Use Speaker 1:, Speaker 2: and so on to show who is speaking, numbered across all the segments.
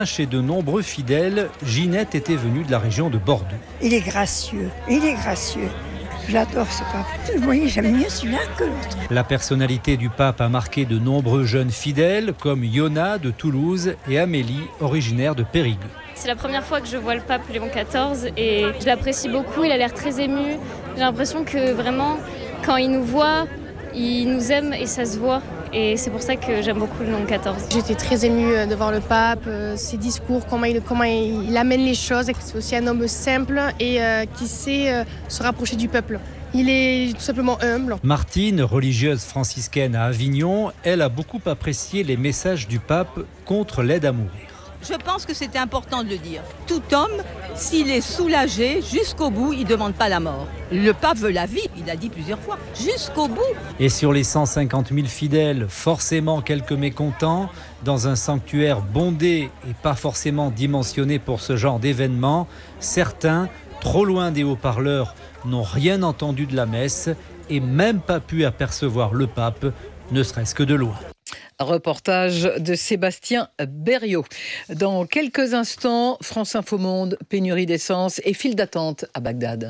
Speaker 1: Chez de nombreux fidèles, Ginette était venue de la région de Bordeaux.
Speaker 2: Il est gracieux. J'adore ce pape. Vous voyez, j'aime mieux celui-là que l'autre.
Speaker 1: La personnalité du pape a marqué de nombreux jeunes fidèles, comme Yona de Toulouse et Amélie, originaire de Périgueux.
Speaker 3: C'est la première fois que je vois le pape Léon XIV et je l'apprécie beaucoup, il a l'air très ému. J'ai l'impression que vraiment, quand il nous voit, il nous aime et ça se voit. Et c'est pour ça que j'aime beaucoup Léon XIV.
Speaker 4: J'étais très émue de voir le pape, ses discours, comment il amène les choses. C'est aussi un homme simple et qui sait se rapprocher du peuple. Il est tout simplement humble.
Speaker 1: Martine, religieuse franciscaine à Avignon, elle a beaucoup apprécié les messages du pape contre l'aide à mourir.
Speaker 5: Je pense que c'était important de le dire. Tout homme, s'il est soulagé, jusqu'au bout, il ne demande pas la mort. Le pape veut la vie, il l'a dit plusieurs fois, jusqu'au bout.
Speaker 1: Et sur les 150 000 fidèles, forcément quelques mécontents, dans un sanctuaire bondé et pas forcément dimensionné pour ce genre d'événement, certains, trop loin des haut-parleurs, n'ont rien entendu de la messe et même pas pu apercevoir le pape, ne serait-ce que de loin.
Speaker 6: Reportage de Sébastien Berriot. Dans quelques instants, France Info Monde, pénurie d'essence et file d'attente à Bagdad.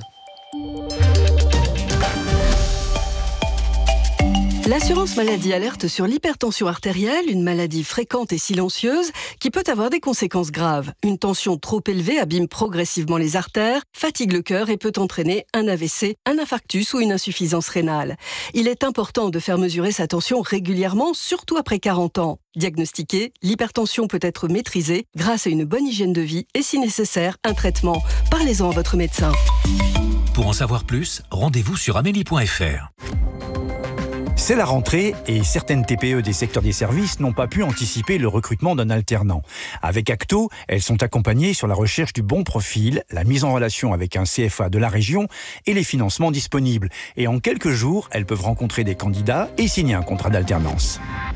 Speaker 7: L'assurance maladie alerte sur l'hypertension artérielle, une maladie fréquente et silencieuse qui peut avoir des conséquences graves. Une tension trop élevée abîme progressivement les artères, fatigue le cœur et peut entraîner un AVC, un infarctus ou une insuffisance rénale. Il est important de faire mesurer sa tension régulièrement, surtout après 40 ans. Diagnostiquée, l'hypertension peut être maîtrisée grâce à une bonne hygiène de vie et si nécessaire, un traitement. Parlez-en à votre médecin.
Speaker 8: Pour en savoir plus, rendez-vous sur amélie.fr.
Speaker 9: C'est la rentrée et certaines TPE des secteurs des services n'ont pas pu anticiper le recrutement d'un alternant. Avec Acto, elles sont accompagnées sur la recherche du bon profil, la mise en relation avec un CFA de la région et les financements disponibles. Et en quelques jours, elles peuvent rencontrer des candidats et signer un contrat d'alternance.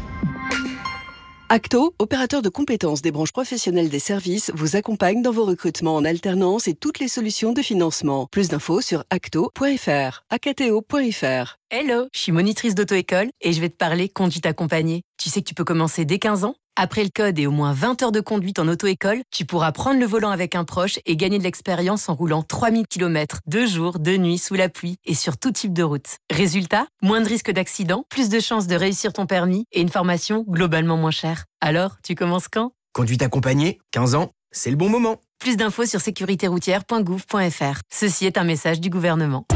Speaker 7: Acto, opérateur de compétences des branches professionnelles des services, vous accompagne dans vos recrutements en alternance et toutes les solutions de financement. Plus d'infos sur acto.fr, acto.fr.
Speaker 10: Hello, je suis monitrice d'auto-école et je vais te parler conduite accompagnée. Tu sais que tu peux commencer dès 15 ans ? Après le code et au moins 20 heures de conduite en auto-école, tu pourras prendre le volant avec un proche et gagner de l'expérience en roulant 3000 km, 2 jours, 2 nuits, sous la pluie et sur tout type de route. Résultat, moins de risques d'accident, plus de chances de réussir ton permis et une formation globalement moins chère. Alors, tu commences quand ?
Speaker 11: Conduite accompagnée, 15 ans, c'est le bon moment.
Speaker 10: Plus d'infos sur sécuritéroutière.gouv.fr. Ceci est un message du gouvernement.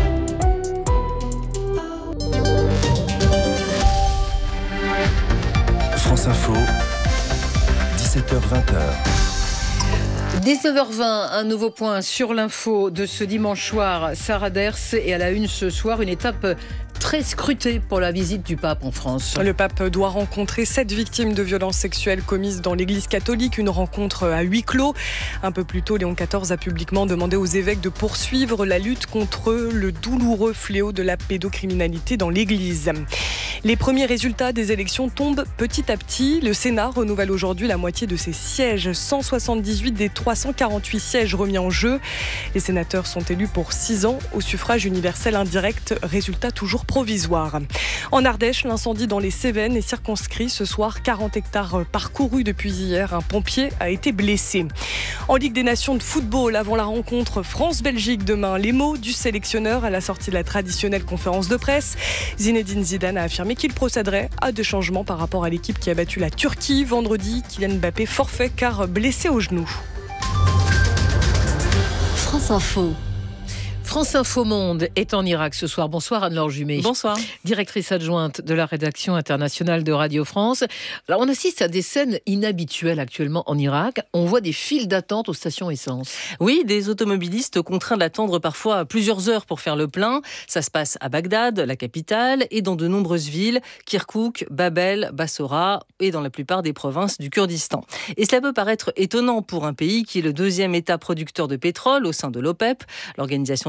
Speaker 8: France Info, 17h-20h.
Speaker 6: 19h20, un nouveau point sur l'info de ce dimanche soir. Sarah Ders est à la une ce soir, une étape très scrutée pour la visite du pape en France.
Speaker 12: Le pape doit rencontrer 7 victimes de violences sexuelles commises dans l'église catholique, une rencontre à huis clos. Un peu plus tôt, Léon XIV a publiquement demandé aux évêques de poursuivre la lutte contre le douloureux fléau de la pédocriminalité dans l'église. Les premiers résultats des élections tombent petit à petit. Le Sénat renouvelle aujourd'hui la moitié de ses sièges, 178 des 348 sièges remis en jeu. Les sénateurs sont élus pour 6 ans au suffrage universel indirect, résultat toujours provisoire. En Ardèche, l'incendie dans les Cévennes est circonscrit ce soir. 40 hectares parcourus depuis hier. Un pompier a été blessé. En Ligue des Nations de football, avant la rencontre France-Belgique demain, les mots du sélectionneur à la sortie de la traditionnelle conférence de presse. Zinedine Zidane a affirmé qu'il procéderait à des changements par rapport à l'équipe qui a battu la Turquie vendredi. Kylian Mbappé forfait car blessé au genou.
Speaker 7: France Info.
Speaker 6: France Info Monde est en Irak ce soir. Bonsoir Anne-Laure Jumet.
Speaker 13: Bonsoir.
Speaker 6: Directrice adjointe de la rédaction internationale de Radio France. Alors on assiste à des scènes inhabituelles actuellement en Irak. On voit des files d'attente aux stations essence.
Speaker 13: Oui, des automobilistes contraints d'attendre parfois plusieurs heures pour faire le plein. Ça se passe à Bagdad, la capitale, et dans de nombreuses villes, Kirkouk, Babel, Bassora, et dans la plupart des provinces du Kurdistan. Et cela peut paraître étonnant pour un pays qui est le deuxième État producteur de pétrole au sein de l'OPEP, l'organisation des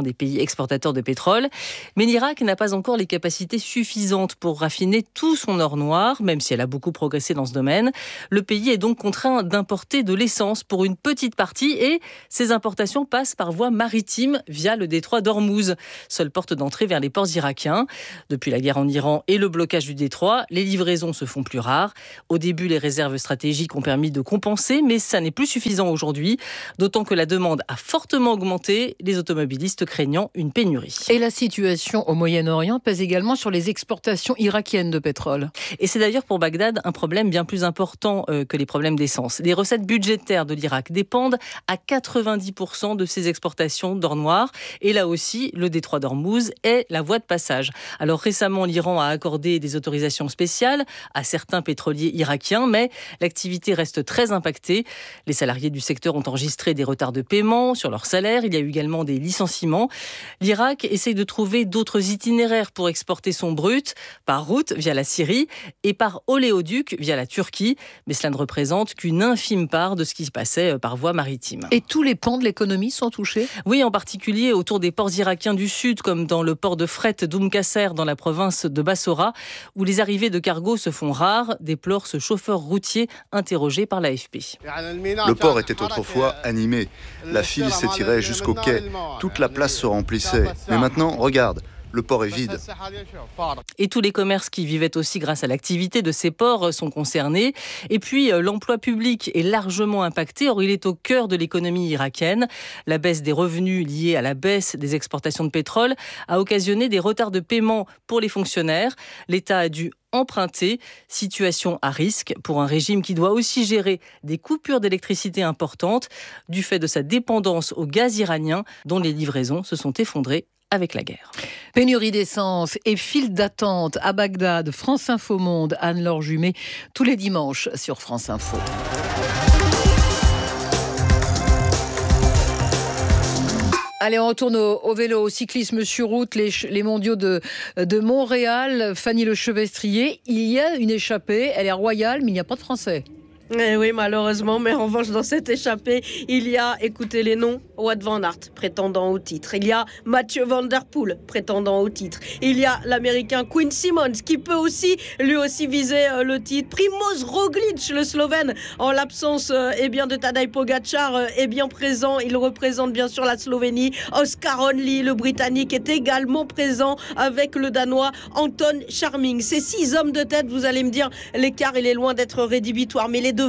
Speaker 13: des pays exportateurs de pétrole. Mais l'Irak n'a pas encore les capacités suffisantes pour raffiner tout son or noir, même si elle a beaucoup progressé dans ce domaine. Le pays est donc contraint d'importer de l'essence pour une petite partie et ces importations passent par voie maritime via le détroit d'Ormuz, seule porte d'entrée vers les ports irakiens. Depuis la guerre en Iran et le blocage du détroit, les livraisons se font plus rares. Au début, les réserves stratégiques ont permis de compenser, mais ça n'est plus suffisant aujourd'hui, d'autant que la demande a fortement augmenté, les automobilistes craignant une pénurie.
Speaker 6: Et la situation au Moyen-Orient pèse également sur les exportations irakiennes de pétrole.
Speaker 13: Et c'est d'ailleurs pour Bagdad un problème bien plus important que les problèmes d'essence. Les recettes budgétaires de l'Irak dépendent à 90% de ses exportations d'or noir. Et là aussi, le détroit d'Ormuz est la voie de passage. Alors récemment, l'Iran a accordé des autorisations spéciales à certains pétroliers irakiens, mais l'activité reste très impactée. Les salariés du secteur ont enregistré des retards de paiement sur leur salaire. Il y a eu également des licenciements. L'Irak essaye de trouver d'autres itinéraires pour exporter son brut, par route via la Syrie et par oléoduc via la Turquie. Mais cela ne représente qu'une infime part de ce qui se passait par voie maritime.
Speaker 6: Et tous les pans de l'économie sont touchés ?
Speaker 13: Oui, en particulier autour des ports irakiens du sud, comme dans le port de fret d'Oum Qasser, dans la province de Bassora, où les arrivées de cargos se font rares, déplore ce chauffeur routier interrogé par l'AFP.
Speaker 14: Le port était autrefois animé. La file s'étirait jusqu'au quai. Toute la place se remplissait. Mais maintenant, regarde. Le port est vide.
Speaker 13: Et tous les commerces qui vivaient aussi grâce à l'activité de ces ports sont concernés. Et puis, l'emploi public est largement impacté. Or, il est au cœur de l'économie irakienne. La baisse des revenus liée à la baisse des exportations de pétrole a occasionné des retards de paiement pour les fonctionnaires. L'État a dû emprunter, situation à risque pour un régime qui doit aussi gérer des coupures d'électricité importantes du fait de sa dépendance au gaz iranien dont les livraisons se sont effondrées avec la guerre.
Speaker 6: Pénurie d'essence et file d'attente à Bagdad. France Info Monde, Anne-Laure Jumet, tous les dimanches sur France Info. Allez, on retourne au vélo, au cyclisme sur route, les mondiaux de Montréal. Fanny Lechevestrier, il y a une échappée, elle est royale, mais il n'y a pas de Français.
Speaker 15: Eh oui, malheureusement, mais en revanche, dans cette échappée, il y a, écoutez les noms, Wout van Aert, prétendant au titre. Il y a Mathieu Van Der Poel, prétendant au titre. Il y a l'Américain Quinn Simmons, qui peut aussi, lui aussi, viser le titre. Primoz Roglic, le Slovène, en l'absence de Tadej Pogačar, est bien présent. Il représente bien sûr la Slovénie. Oscar Onley, le Britannique, est également présent avec le Danois Anton Charming. Ces 6 hommes de tête, vous allez me dire, l'écart, il est loin d'être rédhibitoire, mais il est de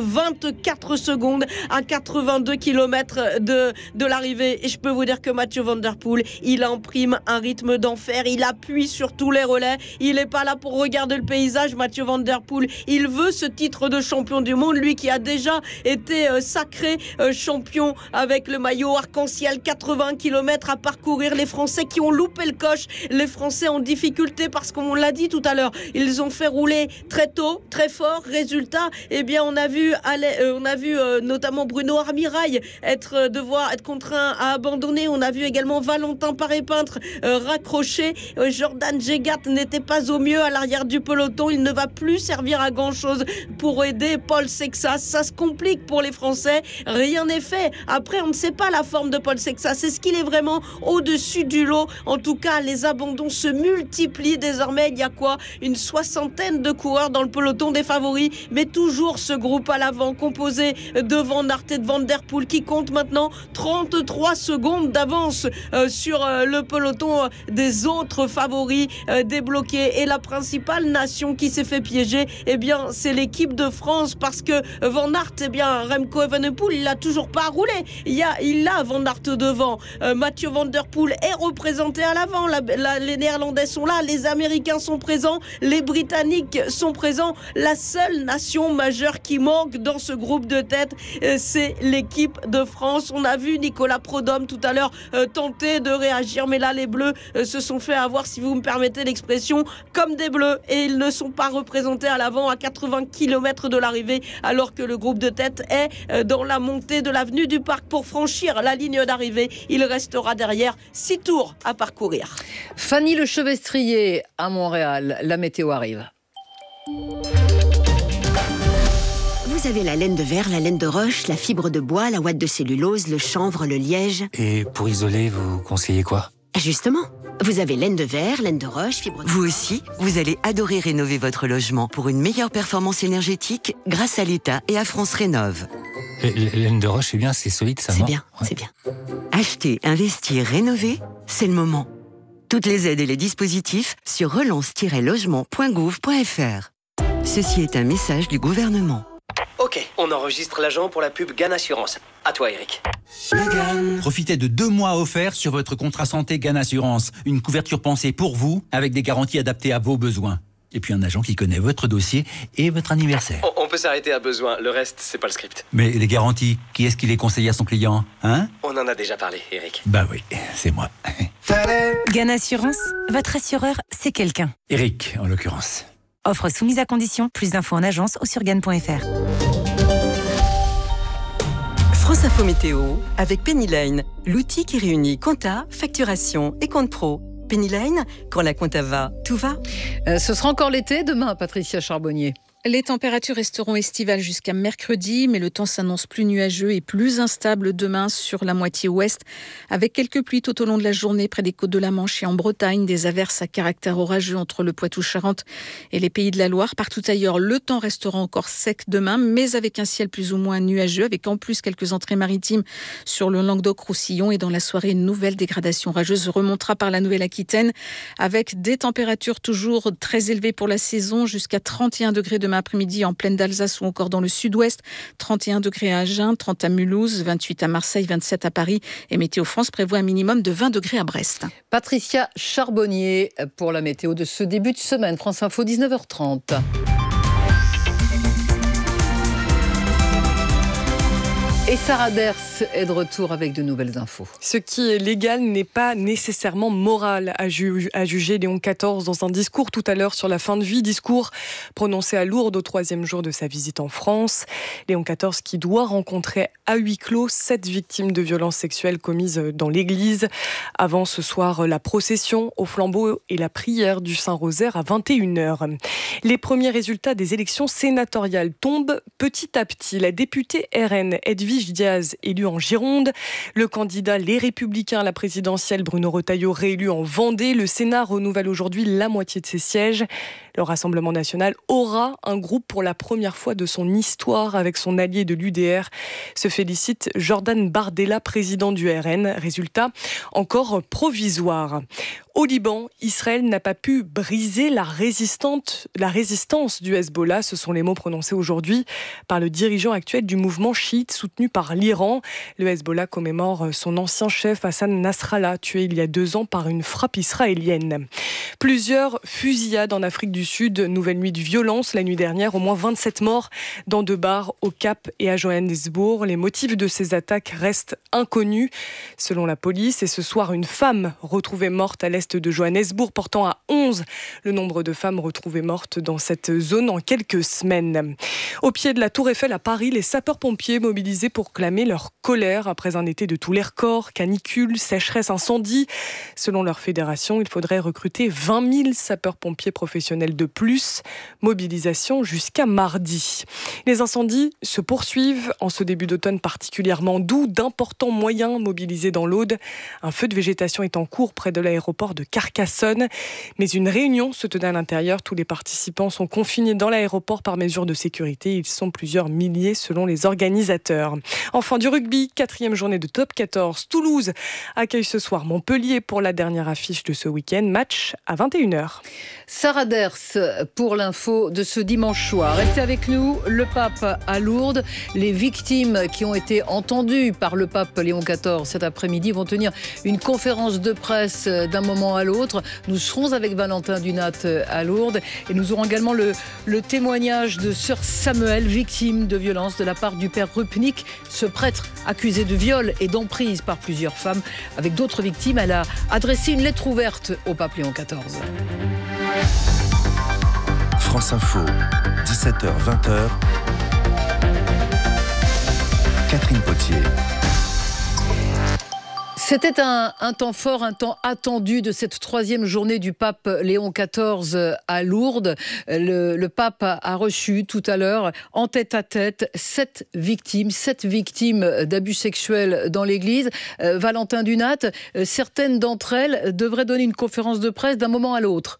Speaker 15: 24 secondes à 82 km de l'arrivée. Et je peux vous dire que Mathieu Van Der Poel, il imprime un rythme d'enfer. Il appuie sur tous les relais. Il n'est pas là pour regarder le paysage, Mathieu Van Der Poel. Il veut ce titre de champion du monde. Lui qui a déjà été sacré champion avec le maillot arc-en-ciel. 80 km à parcourir. Les Français qui ont loupé le coche. Les Français en difficulté parce qu'on l'a dit tout à l'heure, ils ont fait rouler très tôt, très fort. Résultat, on a vu notamment Bruno Armirail devoir être contraint à abandonner. On a vu également Valentin Paré-Peintre raccrocher. Jordan Jegat n'était pas au mieux à l'arrière du peloton. Il ne va plus servir à grand chose pour aider Paul Sexas. Ça se complique pour les Français. Rien n'est fait. Après, on ne sait pas la forme de Paul Sexas. Est-ce qu'il est vraiment au-dessus du lot? En tout cas, les abandons se multiplient désormais. Il y a une 60aine de coureurs dans le peloton des favoris, mais toujours ce groupe à l'avant, composé de Van Aert et de Van Der Poel, qui compte maintenant 33 secondes d'avance sur le peloton des autres favoris débloqués. Et la principale nation qui s'est fait piéger, c'est l'équipe de France, parce que Van Aert, Remco Evenepoel, il n'a toujours pas roulé. Il a Van Aert devant. Mathieu Van Der Poel est représenté à l'avant. Les Néerlandais sont là, les Américains sont présents, les Britanniques sont présents. La seule nation majeure qui manque dans ce groupe de tête, c'est l'équipe de France. On a vu Nicolas Prudhomme tout à l'heure tenter de réagir, mais là les Bleus se sont fait avoir, si vous me permettez l'expression, comme des Bleus, et ils ne sont pas représentés à l'avant à 80 km de l'arrivée, alors que le groupe de tête est dans la montée de l'avenue du Parc pour franchir la ligne d'arrivée. Il restera derrière 6 tours à parcourir.
Speaker 6: Fanny Lechevestrier à Montréal, la météo arrive.
Speaker 16: Vous avez la laine de verre, la laine de roche, la fibre de bois, la ouate de cellulose, le chanvre, le liège.
Speaker 17: Et pour isoler, vous conseillez quoi ?
Speaker 16: Justement, vous avez laine de verre, laine de roche, fibre de...
Speaker 17: Vous aussi, vous allez adorer rénover votre logement pour une meilleure performance énergétique grâce à l'État et à France Rénov'.
Speaker 18: Laine de roche, c'est bien, c'est solide, ça,
Speaker 16: C'est
Speaker 18: non ?
Speaker 16: bien, c'est bien.
Speaker 17: Acheter, investir, rénover, c'est le moment. Toutes les aides et les dispositifs sur relance-logement.gouv.fr. Ceci est un message du gouvernement.
Speaker 11: Ok, on enregistre l'agent pour la pub GAN Assurance. À toi, Eric.
Speaker 19: Profitez de 2 mois offerts sur votre contrat santé GAN Assurance. Une couverture pensée pour vous, avec des garanties adaptées à vos besoins. Et puis un agent qui connaît votre dossier et votre anniversaire.
Speaker 11: On peut s'arrêter à besoin, le reste, c'est pas le script.
Speaker 19: Mais les garanties, qui est-ce qui les conseille à son client, hein ?
Speaker 11: On en a déjà parlé, Eric.
Speaker 19: Bah oui, c'est moi.
Speaker 20: GAN Assurance, votre assureur, c'est quelqu'un.
Speaker 19: Eric, en l'occurrence.
Speaker 20: Offre soumise à condition, plus d'infos en agence ou sur GAN.fr.
Speaker 7: France Info Météo avec Pennyline, l'outil qui réunit compta, facturation et compte pro. Pennyline, quand la compta va, tout va.
Speaker 6: Ce sera encore l'été demain, Patricia Charbonnier.
Speaker 21: Les températures resteront estivales jusqu'à mercredi, mais le temps s'annonce plus nuageux et plus instable demain sur la moitié ouest, avec quelques pluies tout au long de la journée près des côtes de la Manche et en Bretagne, des averses à caractère orageux entre le Poitou-Charentes et les Pays de la Loire. Partout ailleurs, le temps restera encore sec demain, mais avec un ciel plus ou moins nuageux, avec en plus quelques entrées maritimes sur le Languedoc-Roussillon. Et dans la soirée, une nouvelle dégradation orageuse remontera par la Nouvelle-Aquitaine, avec des températures toujours très élevées pour la saison, jusqu'à 31 degrés demain après-midi en plaine d'Alsace ou encore dans le sud-ouest, 31 degrés à Agen, 30 à Mulhouse, 28 à Marseille, 27 à Paris, et Météo France prévoit un minimum de 20 degrés à Brest.
Speaker 6: Patricia Charbonnier pour la météo de ce début de semaine. France Info, 19h30. Et Sarah Ders est de retour avec de nouvelles infos.
Speaker 12: Ce qui est légal n'est pas nécessairement moral, a jugé Léon XIV dans un discours tout à l'heure sur la fin de vie, discours prononcé à Lourdes au 3e jour de sa visite en France. Léon XIV qui doit rencontrer à huis clos 7 victimes de violences sexuelles commises dans l'église. Avant ce soir, la procession au flambeau et la prière du Saint-Rosaire à 21h. Les premiers résultats des élections sénatoriales tombent petit à petit. La députée RN Edwige Diaz, élue en Gironde, le candidat Les Républicains à la présidentielle Bruno Retailleau, réélu en Vendée. Le Sénat renouvelle aujourd'hui la moitié de ses sièges. Le Rassemblement national aura un groupe pour la première fois de son histoire avec son allié de l'UDR. Se félicite Jordan Bardella, président du RN. Résultat encore provisoire. Au Liban, Israël n'a pas pu briser la résistance du Hezbollah. Ce sont les mots prononcés aujourd'hui par le dirigeant actuel du mouvement chiite soutenu par l'Iran. Le Hezbollah commémore son ancien chef Hassan Nasrallah, tué il y a 2 ans par une frappe israélienne. Plusieurs fusillades en Afrique du Sud, nouvelle nuit de violence la nuit dernière, au moins 27 morts dans 2 bars au Cap et à Johannesburg. Les motifs de ces attaques restent inconnus selon la police. Et ce soir, une femme retrouvée morte à l'est de Johannesburg, portant à 11 le nombre de femmes retrouvées mortes dans cette zone en quelques semaines. Au pied de la Tour Eiffel à Paris, les sapeurs-pompiers mobilisés pour clamer leur colère après un été de tous les records, canicule, sécheresse, incendie. Selon leur fédération, il faudrait recruter 20 000 sapeurs-pompiers professionnels de plus. Mobilisation jusqu'à mardi. Les incendies se poursuivent en ce début d'automne particulièrement doux. D'importants moyens mobilisés dans l'Aude. Un feu de végétation est en cours près de l'aéroport de Carcassonne. Mais une réunion se tenait à l'intérieur. Tous les participants sont confinés dans l'aéroport par mesure de sécurité. Ils sont plusieurs milliers selon les organisateurs. Enfin, du rugby, 4e journée de top 14. Toulouse accueille ce soir Montpellier pour la dernière affiche de ce week-end. Match à 21h.
Speaker 6: Sarah Ders pour l'info de ce dimanche soir. Restez avec nous. Le pape à Lourdes. Les victimes qui ont été entendues par le pape Léon XIV cet après-midi vont tenir une conférence de presse d'un moment à l'autre. Nous serons avec Valentin Dunat à Lourdes et nous aurons également le témoignage de sœur Samuel, victime de violence de la part du père Rupnik, ce prêtre accusé de viol et d'emprise par plusieurs femmes. Avec d'autres victimes, elle a adressé une lettre ouverte au pape Léon XIV.
Speaker 22: France Info, 17h-20h. Catherine Potier.
Speaker 6: C'était un temps fort, un temps attendu de cette 3e journée du pape Léon XIV à Lourdes. Le pape a reçu tout à l'heure, en tête-à-tête, 7 victimes d'abus sexuels dans l'Église. Valentin Dunat, certaines d'entre elles devraient donner une conférence de presse d'un moment à l'autre.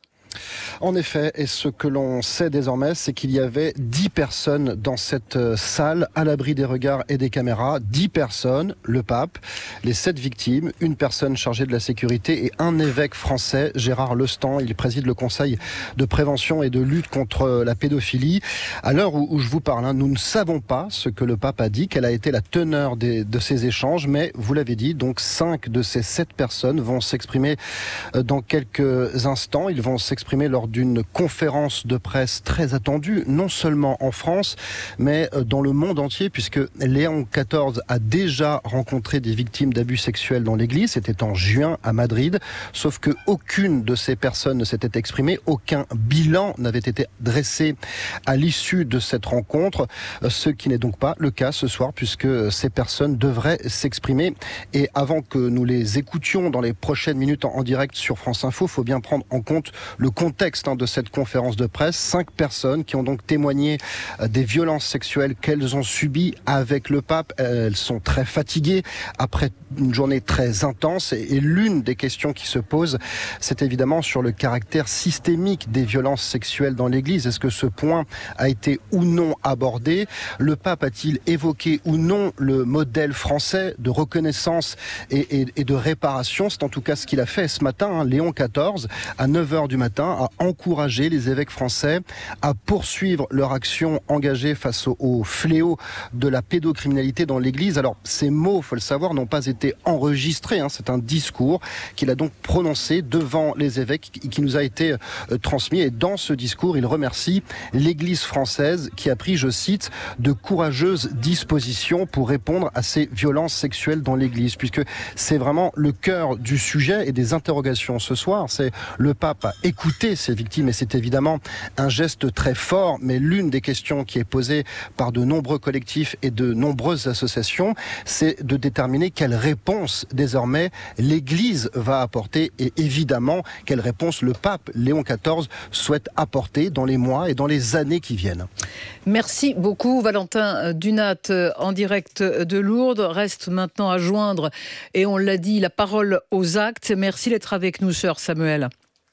Speaker 2: En effet, et ce que l'on sait désormais, c'est qu'il y avait 10 personnes dans cette salle, à l'abri des regards et des caméras. 10 personnes, le pape, les 7 victimes, une personne chargée de la sécurité et un évêque français, Gérard Lestan. Il préside le Conseil de prévention et de lutte contre la pédophilie. À l'heure où je vous parle, nous ne savons pas ce que le pape a dit, quelle a été la teneur de ces échanges, mais vous l'avez dit, donc 5 de ces 7 personnes vont s'exprimer dans quelques instants. Ils vont s'exprimer lors d'une conférence de presse très attendue, non seulement en France, mais dans le monde entier, puisque Léon XIV a déjà rencontré des victimes d'abus sexuels dans l'église. C'était en juin à Madrid, sauf que aucune de ces personnes ne s'était exprimée, aucun bilan n'avait été dressé à l'issue de cette rencontre, ce qui n'est donc pas le cas ce soir, puisque ces personnes devraient s'exprimer. Et avant que nous les écoutions dans les prochaines minutes en direct sur France Info, il faut bien prendre en compte le contexte de cette conférence de presse. 5 personnes qui ont donc témoigné des violences sexuelles qu'elles ont subies avec le pape. Elles sont très fatiguées après une journée très intense et l'une des questions qui se posent, c'est évidemment sur le caractère systémique des violences sexuelles dans l'Église. Est-ce que ce point a été ou non abordé? Le pape a-t-il évoqué ou non le modèle français de reconnaissance et de réparation? C'est en tout cas ce qu'il a fait ce matin, Léon XIV, à 9h du matin, a encouragé les évêques français à poursuivre leur action engagée face au fléau de la pédocriminalité dans l'Église. Alors, ces mots, il faut le savoir, n'ont pas été enregistrés. C'est un discours qu'il a donc prononcé devant les évêques qui nous a été transmis. Et dans ce discours, il remercie l'Église française qui a pris, je cite, de courageuses dispositions pour répondre à ces violences sexuelles dans l'Église, puisque c'est vraiment le cœur du sujet et des interrogations ce soir. C'est le pape a écouté ces victimes et c'est évidemment un geste très fort, mais l'une des questions qui est posée par de nombreux collectifs et de nombreuses associations, c'est de déterminer quelle réponse désormais l'Église va apporter et évidemment quelle réponse le pape Léon XIV souhaite apporter dans les mois et dans les années qui viennent.
Speaker 6: Merci beaucoup Valentin Dunat en direct de Lourdes. Reste maintenant à joindre, et on l'a dit, la parole aux actes. Merci d'être avec nous, sœur Samuel.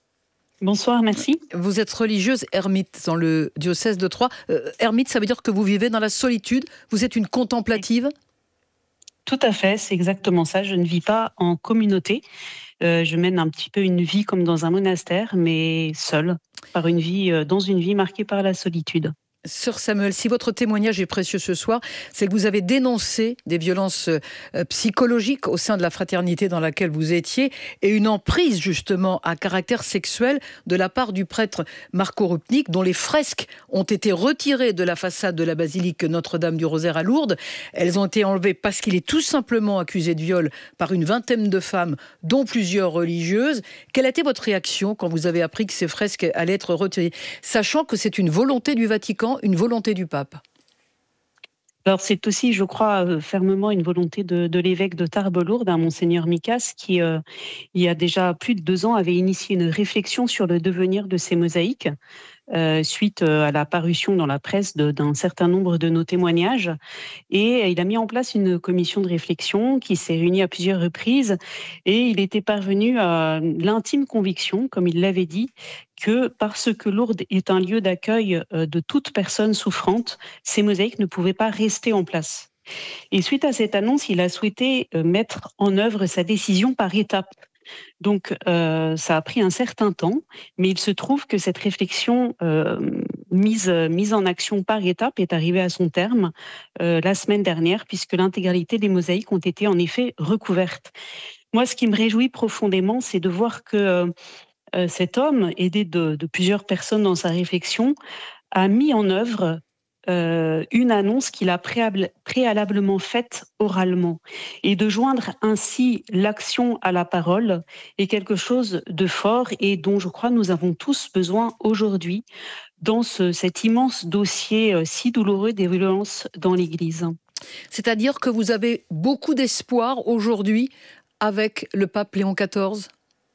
Speaker 3: Bonsoir, merci.
Speaker 6: Vous êtes religieuse ermite dans le diocèse de Troyes. Ermite, ça veut dire que vous vivez dans la solitude. Vous êtes une contemplative?
Speaker 3: Tout à fait, c'est exactement ça. Je ne vis pas en communauté. Je mène un petit peu une vie comme dans un monastère, mais seule, dans une vie marquée par la solitude.
Speaker 6: Sœur Samuel, si votre témoignage est précieux ce soir, c'est que vous avez dénoncé des violences psychologiques au sein de la fraternité dans laquelle vous étiez et une emprise justement à caractère sexuel de la part du prêtre Marco Rupnik, dont les fresques ont été retirées de la façade de la basilique Notre-Dame du Rosaire à Lourdes. Elles ont été enlevées parce qu'il est tout simplement accusé de viol par une vingtaine de femmes, dont plusieurs religieuses. Quelle a été votre réaction quand vous avez appris que ces fresques allaient être retirées, sachant que c'est une volonté du Vatican, une volonté du pape?
Speaker 3: Alors c'est aussi, je crois, fermement une volonté de l'évêque de Tarbes-Lourdes, Monseigneur Micas, qui, il y a déjà plus de 2 ans, avait initié une réflexion sur le devenir de ces mosaïques, suite à la parution dans la presse d'un certain nombre de nos témoignages. Et il a mis en place une commission de réflexion qui s'est réunie à plusieurs reprises, et il était parvenu à l'intime conviction, comme il l'avait dit, que parce que Lourdes est un lieu d'accueil de toute personne souffrante, ces mosaïques ne pouvaient pas rester en place. Et suite à cette annonce, il a souhaité mettre en œuvre sa décision par étapes. Donc, ça a pris un certain temps, mais il se trouve que cette réflexion mise en action par étapes est arrivée à son terme la semaine dernière, puisque l'intégralité des mosaïques ont été en effet recouvertes. Moi, ce qui me réjouit profondément, c'est de voir que cet homme, aidé de plusieurs personnes dans sa réflexion, a mis en œuvre une annonce qu'il a préalablement faite oralement. Et de joindre ainsi l'action à la parole est quelque chose de fort et dont je crois nous avons tous besoin aujourd'hui dans cet immense dossier si douloureux des violences dans l'Église.
Speaker 6: C'est-à-dire que vous avez beaucoup d'espoir aujourd'hui avec le pape Léon XIV ?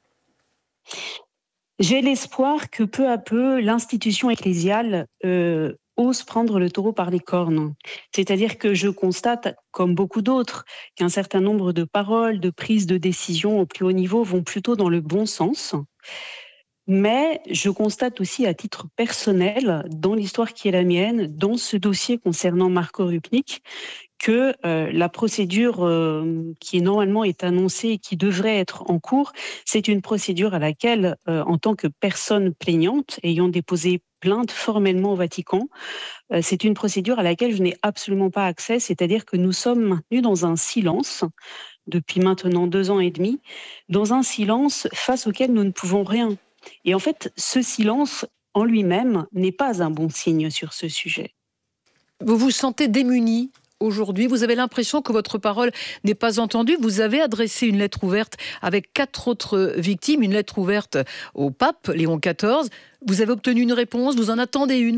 Speaker 3: J'ai l'espoir que peu à peu, l'institution ecclésiale ose prendre le taureau par les cornes. C'est-à-dire que je constate, comme beaucoup d'autres, qu'un certain nombre de paroles, de prises de décision au plus haut niveau vont plutôt dans le bon sens. Mais je constate aussi à titre personnel, dans l'histoire qui est la mienne, dans ce dossier concernant Marco Rupnik, que la procédure qui normalement est annoncée et qui devrait être en cours, c'est une procédure à laquelle, en tant que personne plaignante, ayant déposé plainte formellement au Vatican, c'est une procédure à laquelle je n'ai absolument pas accès, c'est-à-dire que nous sommes maintenus dans un silence depuis maintenant 2 ans et demi, dans un silence face auquel nous ne pouvons rien. Et en fait, ce silence en lui-même n'est pas un bon signe sur ce sujet.
Speaker 6: Vous vous sentez démuni aujourd'hui ? Vous avez l'impression que votre parole n'est pas entendue ? Vous avez adressé une lettre ouverte avec 4 autres victimes, une lettre ouverte au pape Léon XIV. Vous avez obtenu une réponse, vous en attendez une ?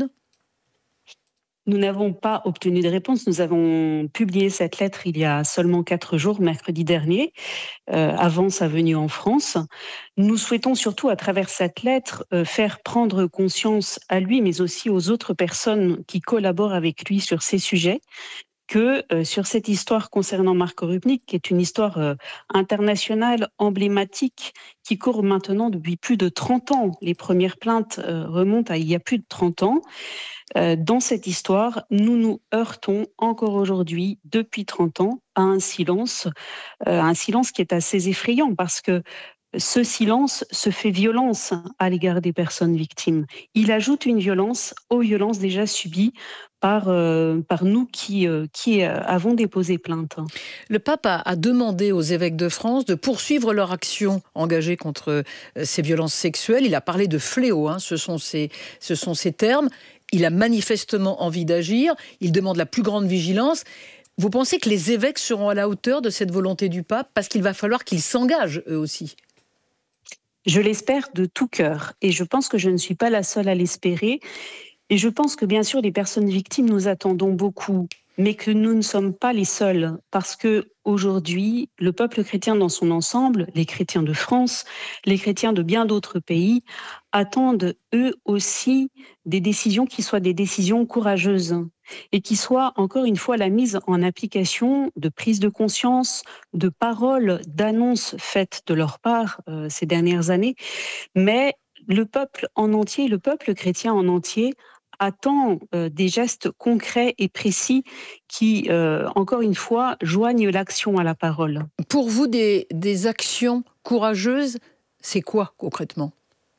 Speaker 3: Nous n'avons pas obtenu de réponse. Nous avons publié cette lettre il y a seulement 4 jours, mercredi dernier, avant sa venue en France. Nous souhaitons surtout, à travers cette lettre, faire prendre conscience à lui, mais aussi aux autres personnes qui collaborent avec lui sur ces sujets, que sur cette histoire concernant Marco Rupnik, qui est une histoire internationale, emblématique, qui court maintenant depuis plus de 30 ans. Les premières plaintes remontent à il y a plus de 30 ans. Dans cette histoire, nous nous heurtons encore aujourd'hui, depuis 30 ans, à un silence qui est assez effrayant parce que ce silence se fait violence à l'égard des personnes victimes. Il ajoute une violence aux violences déjà subies par nous qui avons déposé plainte.
Speaker 6: Le pape a demandé aux évêques de France de poursuivre leur action engagée contre ces violences sexuelles. Il a parlé de fléau, ce sont ces termes. Il a manifestement envie d'agir. Il demande la plus grande vigilance. Vous pensez que les évêques seront à la hauteur de cette volonté du pape ? Parce qu'il va falloir qu'ils s'engagent eux aussi.
Speaker 3: Je l'espère de tout cœur. Et je pense que je ne suis pas la seule à l'espérer. Et je pense que bien sûr, les personnes victimes, nous attendons beaucoup, mais que nous ne sommes pas les seuls. Parce que aujourd'hui, le peuple chrétien dans son ensemble, les chrétiens de France, les chrétiens de bien d'autres pays, attendent eux aussi des décisions qui soient des décisions courageuses et qui soient, encore une fois, la mise en application de prise de conscience, de paroles, d'annonces faites de leur part ces dernières années. Mais le peuple en entier, le peuple chrétien en entier, attend des gestes concrets et précis qui, encore une fois, joignent l'action à la parole.
Speaker 6: Pour vous, des actions courageuses, c'est quoi concrètement ?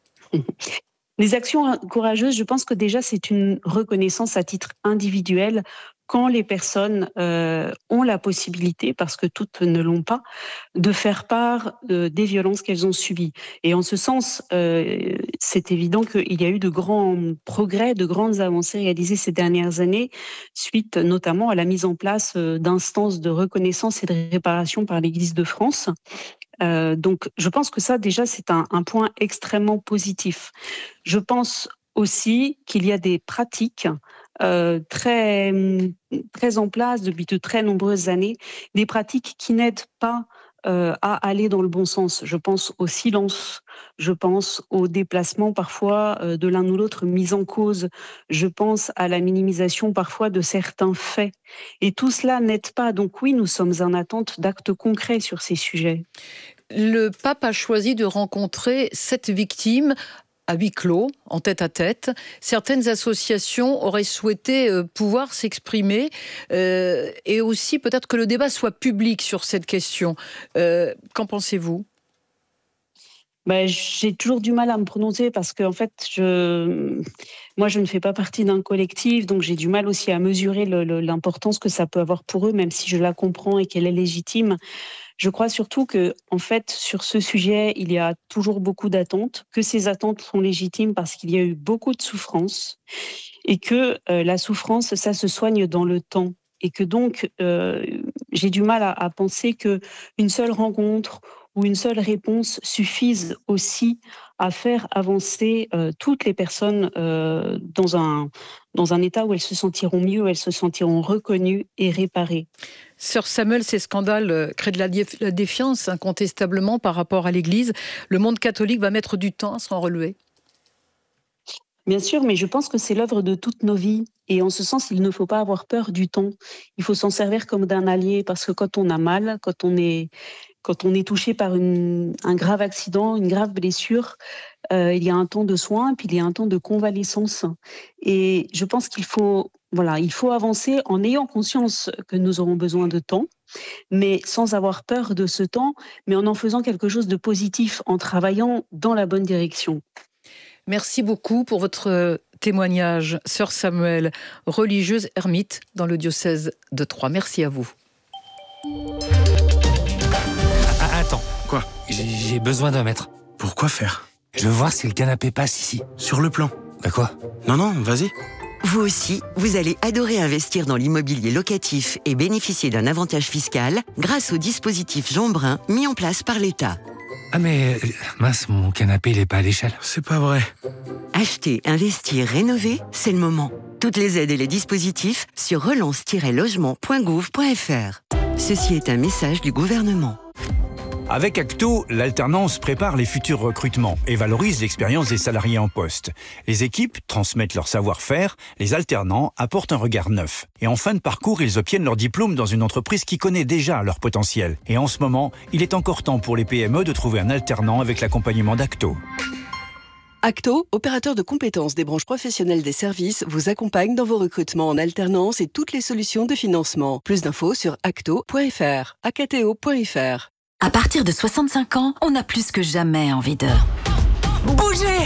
Speaker 3: Les actions courageuses, je pense que déjà c'est une reconnaissance à titre individuel quand les personnes ont la possibilité, parce que toutes ne l'ont pas, de faire part des violences qu'elles ont subies. Et en ce sens, c'est évident qu'il y a eu de grands progrès, de grandes avancées réalisées ces dernières années, suite notamment à la mise en place d'instances de reconnaissance et de réparation par l'Église de France. Donc, je pense que ça, déjà, c'est un point extrêmement positif. Je pense aussi qu'il y a des pratiques très en place depuis de très nombreuses années, des pratiques qui n'aident pas à aller dans le bon sens. Je pense au silence, je pense au déplacement parfois de l'un ou l'autre mis en cause, je pense à la minimisation parfois de certains faits. Et tout cela n'aide pas. Donc oui, nous sommes en attente d'actes concrets sur ces sujets.
Speaker 6: Le pape a choisi de rencontrer 7 victimes à huis clos, en tête-à-tête. Certaines associations auraient souhaité pouvoir s'exprimer et aussi peut-être que le débat soit public sur cette question. Qu'en pensez-vous ?
Speaker 3: J'ai toujours du mal à me prononcer parce que en fait, moi, je ne fais pas partie d'un collectif, donc j'ai du mal aussi à mesurer l'importance que ça peut avoir pour eux, même si je la comprends et qu'elle est légitime. Je crois surtout que, en fait, sur ce sujet, il y a toujours beaucoup d'attentes, que ces attentes sont légitimes parce qu'il y a eu beaucoup de souffrance et que la souffrance, ça se soigne dans le temps. Et que donc, j'ai du mal à penser qu'une seule rencontre ou une seule réponse suffise aussi à faire avancer toutes les personnes dans un état où elles se sentiront mieux, où elles se sentiront reconnues et réparées.
Speaker 6: Sœur Samuel, ces scandales créent de la défiance incontestablement par rapport à l'Église. Le monde catholique va mettre du temps à s'en relever.
Speaker 3: Bien sûr, mais je pense que c'est l'œuvre de toutes nos vies. Et en ce sens, il ne faut pas avoir peur du temps. Il faut s'en servir comme d'un allié, parce que quand on a mal, quand on est touché par un grave accident, une grave blessure, il y a un temps de soins, puis il y a un temps de convalescence. Et je pense qu'il faut avancer en ayant conscience que nous aurons besoin de temps, mais sans avoir peur de ce temps, mais en faisant quelque chose de positif, en travaillant dans la bonne direction.
Speaker 6: Merci beaucoup pour votre témoignage, Sœur Samuel, religieuse ermite dans le diocèse de Troyes. Merci à vous.
Speaker 18: Attends.
Speaker 4: Quoi ?
Speaker 18: J'ai besoin d'un mètre.
Speaker 4: Pourquoi faire ?
Speaker 18: Je veux voir si le canapé passe ici.
Speaker 4: Sur le plan.
Speaker 18: Bah quoi ?
Speaker 4: Non, vas-y.
Speaker 17: Vous aussi, vous allez adorer investir dans l'immobilier locatif et bénéficier d'un avantage fiscal grâce au dispositif Jean Brun mis en place par l'État.
Speaker 18: Ah mais, mince, mon canapé, il est pas à l'échelle.
Speaker 4: C'est pas vrai.
Speaker 17: Acheter, investir, rénover, c'est le moment. Toutes les aides et les dispositifs sur relance-logement.gouv.fr. Ceci est un message du gouvernement.
Speaker 9: Avec Acto, l'alternance prépare les futurs recrutements et valorise l'expérience des salariés en poste. Les équipes transmettent leur savoir-faire, les alternants apportent un regard neuf. Et en fin de parcours, ils obtiennent leur diplôme dans une entreprise qui connaît déjà leur potentiel. Et en ce moment, il est encore temps pour les PME de trouver un alternant avec l'accompagnement d'Acto.
Speaker 7: Acto, opérateur de compétences des branches professionnelles des services, vous accompagne dans vos recrutements en alternance et toutes les solutions de financement. Plus d'infos sur acto.fr, acto.fr.
Speaker 5: À partir de 65 ans, on a plus que jamais envie de bouger.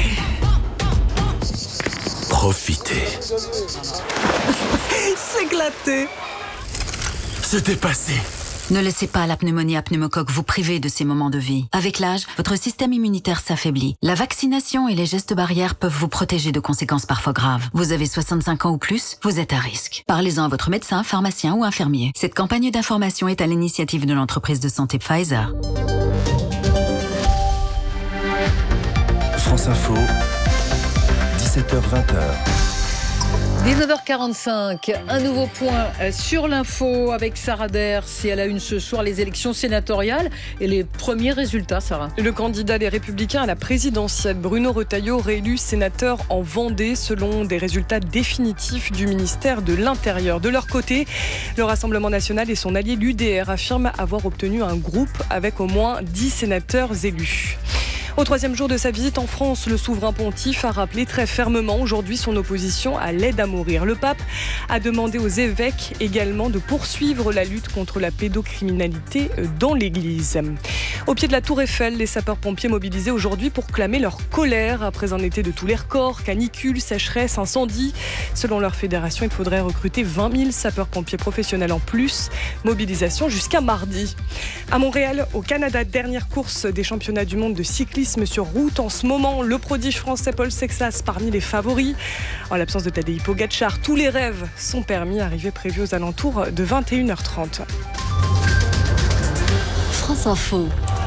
Speaker 4: Profitez.
Speaker 5: S'éclater.
Speaker 4: Se dépasser.
Speaker 5: Ne laissez pas la pneumonie à pneumocoque vous priver de ces moments de vie. Avec l'âge, votre système immunitaire s'affaiblit. La vaccination et les gestes barrières peuvent vous protéger de conséquences parfois graves. Vous avez 65 ans ou plus, vous êtes à risque. Parlez-en à votre médecin, pharmacien ou infirmier. Cette campagne d'information est à l'initiative de l'entreprise de santé Pfizer.
Speaker 22: France Info, 17h-20h.
Speaker 6: 19h45, un nouveau point sur l'info avec Sarah Ders. Et à la une ce soir, les élections sénatoriales et les premiers résultats, Sarah.
Speaker 12: Le candidat des Républicains à la présidentielle, Bruno Retailleau, réélu sénateur en Vendée selon des résultats définitifs du ministère de l'Intérieur. De leur côté, le Rassemblement national et son allié l'UDR affirment avoir obtenu un groupe avec au moins 10 sénateurs élus. Au troisième jour de sa visite en France, le souverain pontife a rappelé très fermement aujourd'hui son opposition à l'aide à mourir. Le pape a demandé aux évêques également de poursuivre la lutte contre la pédocriminalité dans l'Église. Au pied de la Tour Eiffel, les sapeurs-pompiers mobilisés aujourd'hui pour clamer leur colère après un été de tous les records, canicule, sécheresse, incendie. Selon leur fédération, il faudrait recruter 20 000 sapeurs-pompiers professionnels en plus. Mobilisation jusqu'à mardi. À Montréal, au Canada, dernière course des championnats du monde de cyclisme sur route. En ce moment, le prodige français Paul Sexas parmi les favoris. En l'absence de Tadej Pogačar, tous les rêves sont permis. Arrivée prévue aux alentours de 21h30.
Speaker 5: France Info.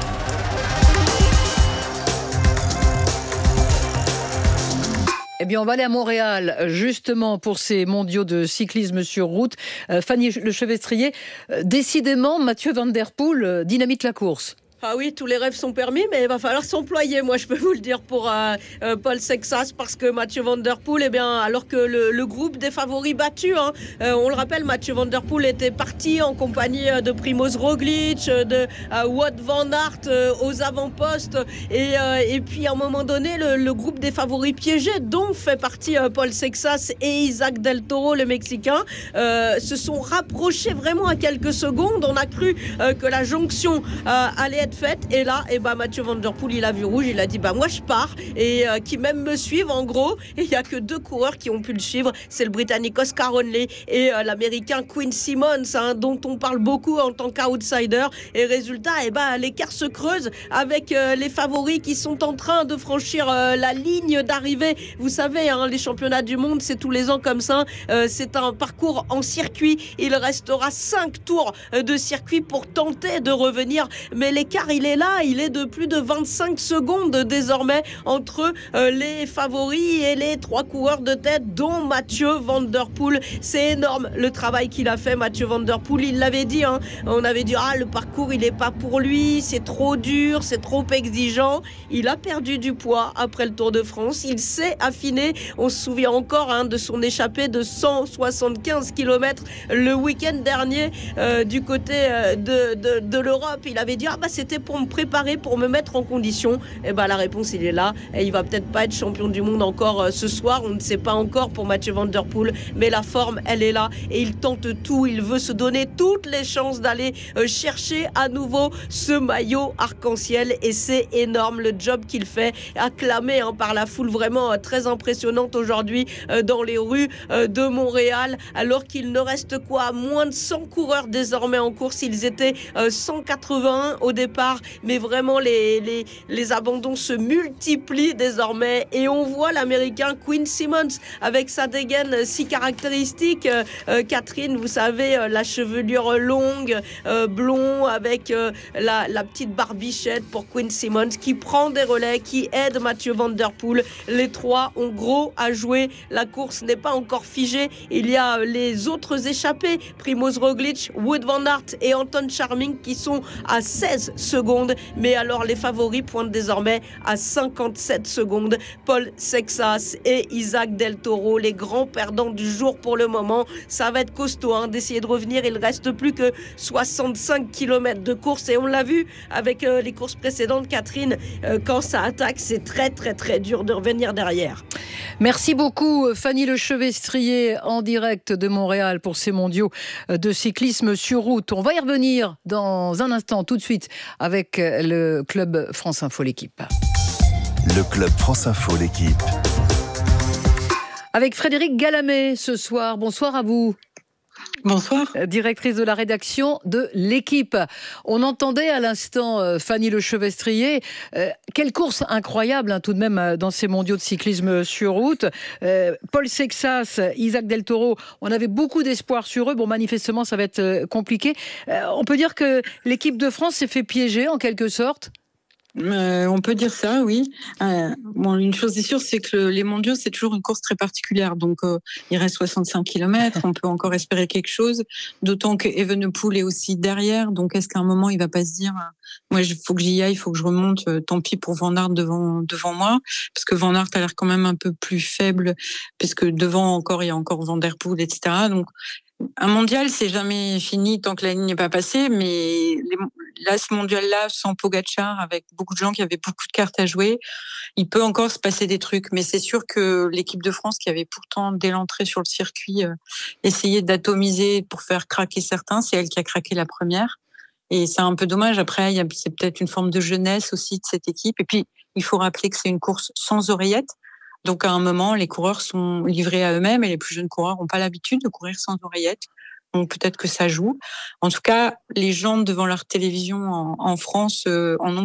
Speaker 6: Eh bien, on va aller à Montréal, justement, pour ces mondiaux de cyclisme sur route. Fanny Lechevestrier, décidément, Mathieu Van Der Poel dynamite la course.
Speaker 15: Ah oui, tous les rêves sont permis, mais il va falloir s'employer, moi je peux vous le dire, pour Paul Sexas, parce que Mathieu Van Der Poel, eh bien, alors que le groupe des favoris battus, on le rappelle, Mathieu Van Der Poel était parti en compagnie de Primoz Roglic, de Wout van Aert aux avant-postes, et puis à un moment donné, le groupe des favoris piégés, dont fait partie Paul Sexas et Isaac Del Toro, le Mexicain, se sont rapprochés vraiment à quelques secondes. On a cru que la jonction allait être faite, et là Mathieu Van Der Poel, il a vu rouge, il a dit moi je pars, et qui même me suivent en gros, et il n'y a que 2 coureurs qui ont pu le suivre, c'est le Britannique Oscar Onley et l'Américain Quinn Simmons, dont on parle beaucoup en tant qu'outsider, et résultat l'écart se creuse avec les favoris qui sont en train de franchir la ligne d'arrivée. Vous savez, les championnats du monde, c'est tous les ans comme ça, c'est un parcours en circuit, il restera 5 tours de circuit pour tenter de revenir, mais l'écart l'écart, il est là, il est de plus de 25 secondes désormais entre les favoris et les 3 coureurs de tête, dont Mathieu Van Der Poel. C'est énorme le travail qu'il a fait, Mathieu Van Der Poel. Il l'avait dit, on avait dit le parcours il n'est pas pour lui, c'est trop dur, c'est trop exigeant. Il a perdu du poids après le Tour de France, il s'est affiné. On se souvient encore de son échappée de 175 km le week-end dernier du côté de l'Europe. Il avait dit c'était pour me préparer, pour me mettre en condition. Et la réponse il est là, et il va peut-être pas être champion du monde encore ce soir, on ne sait pas encore pour Mathieu Van Der Poel, mais la forme elle est là et il tente tout, il veut se donner toutes les chances d'aller chercher à nouveau ce maillot arc-en-ciel, et c'est énorme le job qu'il fait, acclamé par la foule vraiment très impressionnante aujourd'hui dans les rues de Montréal, alors qu'il ne reste moins de 100 coureurs désormais en course. Ils étaient 181 au départ, mais vraiment les abandons se multiplient désormais, et on voit l'américain Quinn Simmons avec sa dégaine si caractéristique. Catherine, vous savez, la chevelure longue, blond, avec la petite barbichette pour Quinn Simmons, qui prend des relais, qui aide Mathieu Van Der Poel. Les trois ont gros à jouer. La course n'est pas encore figée. Il y a les autres échappés, Primož Roglič, Wout van Aert et Anton Charming, qui sont à 16 secondes. Mais alors les favoris pointent désormais à 57 secondes. Paul Sexas et Isaac Del Toro, les grands perdants du jour pour le moment. Ça va être costaud d'essayer de revenir. Il ne reste plus que 65 km de course, et on l'a vu avec les courses précédentes, Catherine, quand ça attaque, c'est très très très dur de revenir derrière.
Speaker 6: Merci beaucoup Fanny Lechevestrier en direct de Montréal pour ces mondiaux de cyclisme sur route. On va y revenir dans un instant, tout de suite, avec le club France Info, l'équipe.
Speaker 22: Le club France Info, l'équipe.
Speaker 6: Avec Frédéric Gallamet ce soir. Bonsoir à vous.
Speaker 1: Bonsoir.
Speaker 6: Directrice de la rédaction de l'équipe. On entendait à l'instant Fanny Lechevestrier. Quelle course incroyable tout de même dans ces mondiaux de cyclisme sur route. Paul Sexas, Isaac Del Toro, on avait beaucoup d'espoir sur eux. Bon, manifestement, ça va être compliqué. On peut dire que l'équipe de France s'est fait piéger en quelque sorte.
Speaker 1: On peut dire ça, oui. Une chose est sûre, c'est que les mondiaux, c'est toujours une course très particulière. Donc, il reste 65 km, on peut encore espérer quelque chose. D'autant que Evenepoel est aussi derrière. Donc, est-ce qu'à un moment, il va pas se dire, moi, il faut que j'y aille, il faut que je remonte. Tant pis pour Van Aert devant moi, parce que Van Aert a l'air quand même un peu plus faible, puisque devant encore, il y a encore Van Der Poel, etc. Donc, un mondial, c'est jamais fini tant que la ligne n'est pas passée, mais là, ce mondial-là, sans Pogačar, avec beaucoup de gens qui avaient beaucoup de cartes à jouer, il peut encore se passer des trucs. Mais c'est sûr que l'équipe de France, qui avait pourtant, dès l'entrée sur le circuit, essayé d'atomiser pour faire craquer certains, c'est elle qui a craqué la première. Et c'est un peu dommage. Après, c'est peut-être une forme de jeunesse aussi de cette équipe. Et puis, il faut rappeler que c'est une course sans oreillette. Donc, à un moment, les coureurs sont livrés à eux-mêmes et les plus jeunes coureurs n'ont pas l'habitude de courir sans oreillette. Donc, peut-être que ça joue. En tout cas, les gens devant leur télévision en France en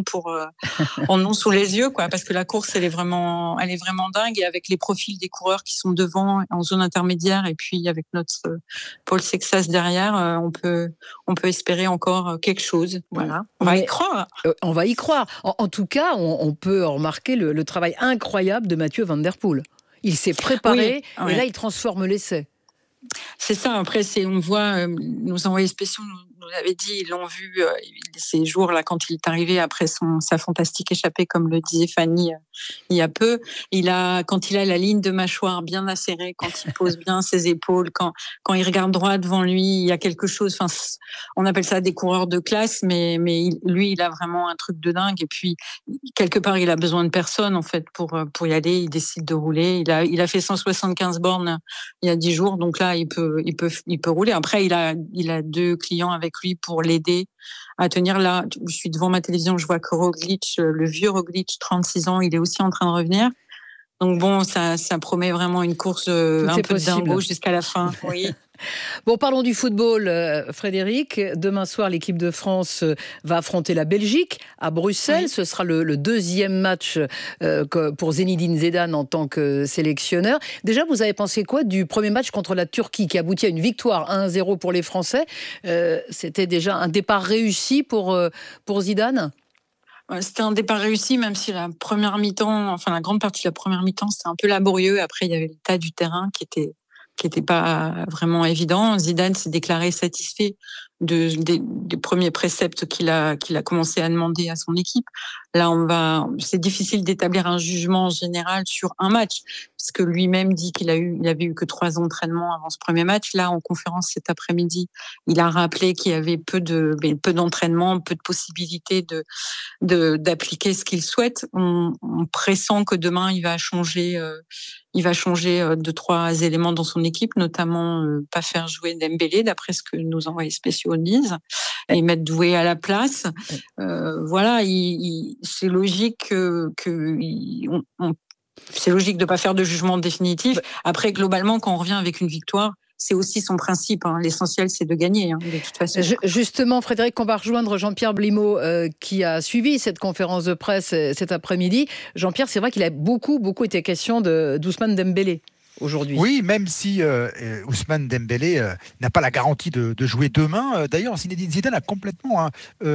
Speaker 1: ont sous les yeux, quoi, parce que la course, elle est vraiment dingue. Et avec les profils des coureurs qui sont devant, en zone intermédiaire, et puis avec notre Paul Sexas derrière, on peut espérer encore quelque chose. Voilà. On va y croire.
Speaker 6: On va y croire. En tout cas, on peut remarquer le travail incroyable de Mathieu Van Der Poel. Il s'est préparé, et là, il transforme l'essai.
Speaker 1: C'est ça. Après, on voit nos envoyés spéciaux nous l'avaient dit, ils l'ont vu ces jours-là quand il est arrivé après sa fantastique échappée, comme le disait Fanny il y a peu. Quand il a la ligne de mâchoire bien acérée, quand il pose bien ses épaules, quand il regarde droit devant lui, il y a quelque chose. Enfin, on appelle ça des coureurs de classe, mais lui, il a vraiment un truc de dingue. Et puis quelque part, il a besoin de personne en fait pour y aller. Il décide de rouler. Il a fait 175 bornes il y a 10 jours, donc là, il peut rouler. Après, il a 2 clients avec lui pour l'aider à tenir. Là, je suis devant ma télévision, je vois que Roglič, le vieux Roglič, 36 ans, il est aussi en train de revenir. Donc bon, ça promet vraiment une course un peu dingo jusqu'à la fin. Oui.
Speaker 6: Bon, parlons du football, Frédéric. Demain soir, l'équipe de France va affronter la Belgique à Bruxelles. Oui. Ce sera le deuxième match pour Zinedine Zidane en tant que sélectionneur. Déjà, vous avez pensé quoi du premier match contre la Turquie qui aboutit à une victoire 1-0 pour les Français? C'était déjà un départ réussi pour Zidane?
Speaker 1: C'était un départ réussi, même si la grande partie de la première mi-temps, c'était un peu laborieux. Après, il y avait l'état du terrain qui était pas vraiment évident. Zidane s'est déclaré satisfait des premiers préceptes qu'il a commencé à demander à son équipe. Là, c'est difficile d'établir un jugement général sur un match, parce que lui-même dit qu'il avait eu que 3 entraînements avant ce premier match. Là, en conférence cet après-midi, il a rappelé qu'il y avait peu d'entraînement, peu de possibilités d'appliquer ce qu'il souhaite. On pressent que demain, il va changer 2-3 éléments dans son équipe, notamment pas faire jouer Dembélé, d'après ce que nos envoyés spéciaux disent, et mettre Doué à la place. Voilà, c'est logique c'est logique de pas faire de jugement définitif. Après, globalement, quand on revient avec une victoire, c'est aussi son principe. L'essentiel, c'est de gagner, de toute façon.
Speaker 6: Justement, Frédéric, on va rejoindre Jean-Pierre Blimaud qui a suivi cette conférence de presse cet après-midi. Jean-Pierre, c'est vrai qu'il a beaucoup été question d'Ousmane Dembélé aujourd'hui.
Speaker 8: Oui, même si Ousmane Dembélé n'a pas la garantie de jouer demain. D'ailleurs, Zinedine Zidane a complètement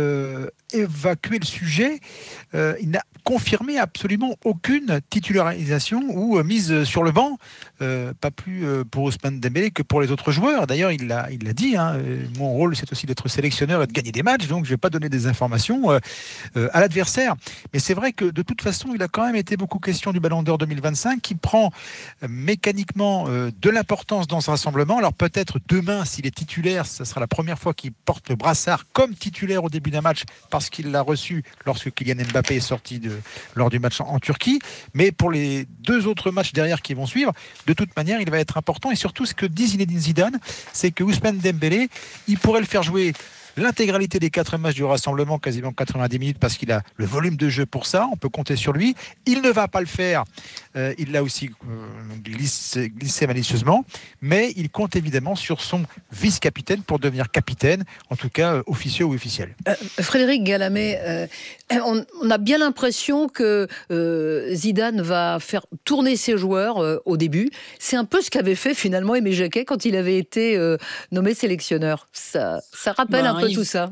Speaker 8: évacué le sujet. Il n'a confirmé absolument aucune titularisation ou mise sur le banc. Pas plus pour Ousmane Dembélé que pour les autres joueurs. D'ailleurs, il l'a dit, mon rôle, c'est aussi d'être sélectionneur et de gagner des matchs, donc je ne vais pas donner des informations à l'adversaire. Mais c'est vrai que de toute façon, il a quand même été beaucoup question du Ballon d'Or 2025 qui prend mécaniquement de l'importance dans ce rassemblement. Alors peut-être demain, s'il est titulaire, ce sera la première fois qu'il porte le brassard comme titulaire au début d'un match parce qu'il l'a reçu lorsque Kylian Mbappé est sorti lors du match en Turquie. Mais pour les 2 autres matchs derrière qui vont suivre, de toute manière, il va être important. Et surtout, ce que dit Zinedine Zidane, c'est que Ousmane Dembélé, il pourrait le faire jouer l'intégralité des 4 matchs du rassemblement, quasiment 90 minutes, parce qu'il a le volume de jeu pour ça, on peut compter sur lui. Il ne va pas le faire, il l'a aussi glissé malicieusement, mais il compte évidemment sur son vice-capitaine pour devenir capitaine, en tout cas officieux ou officiel.
Speaker 6: Frédéric Gallamet, on a bien l'impression que Zidane va faire tourner ses joueurs au début. C'est un peu ce qu'avait fait finalement Aimé Jacquet quand il avait été nommé sélectionneur. Ça rappelle un peu tout ça.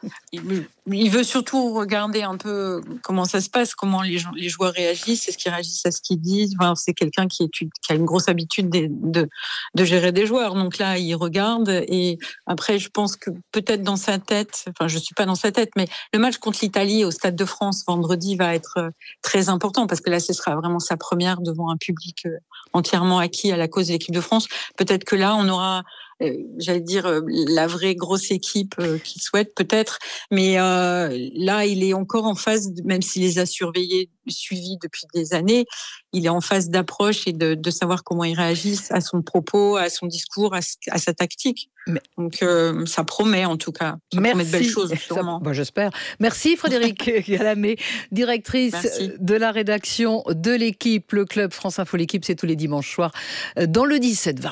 Speaker 1: Il veut surtout regarder un peu comment ça se passe, comment les joueurs réagissent, est-ce qu'ils réagissent à ce qu'ils disent. Enfin, c'est quelqu'un qui a une grosse habitude de gérer des joueurs. Donc là, il regarde et après, je pense que peut-être dans sa tête, enfin, je suis pas dans sa tête, mais le match contre l'Italie au Stade de France vendredi va être très important parce que là, ce sera vraiment sa première devant un public entièrement acquis à la cause de l'équipe de France. Peut-être que là, on aura j'allais dire la vraie grosse équipe qu'il souhaite peut-être, mais là il est encore en phase, même s'il les a suivis depuis des années, il est en phase d'approche et de savoir comment il réagit à son propos, à son discours, à sa tactique. Donc ça promet en tout cas, ça promet de belles choses sûrement.
Speaker 6: J'espère. Merci Frédéric Gallamet, directrice de la rédaction de l'équipe, le club France Info. L'équipe, c'est tous les dimanches soirs dans le 17-20.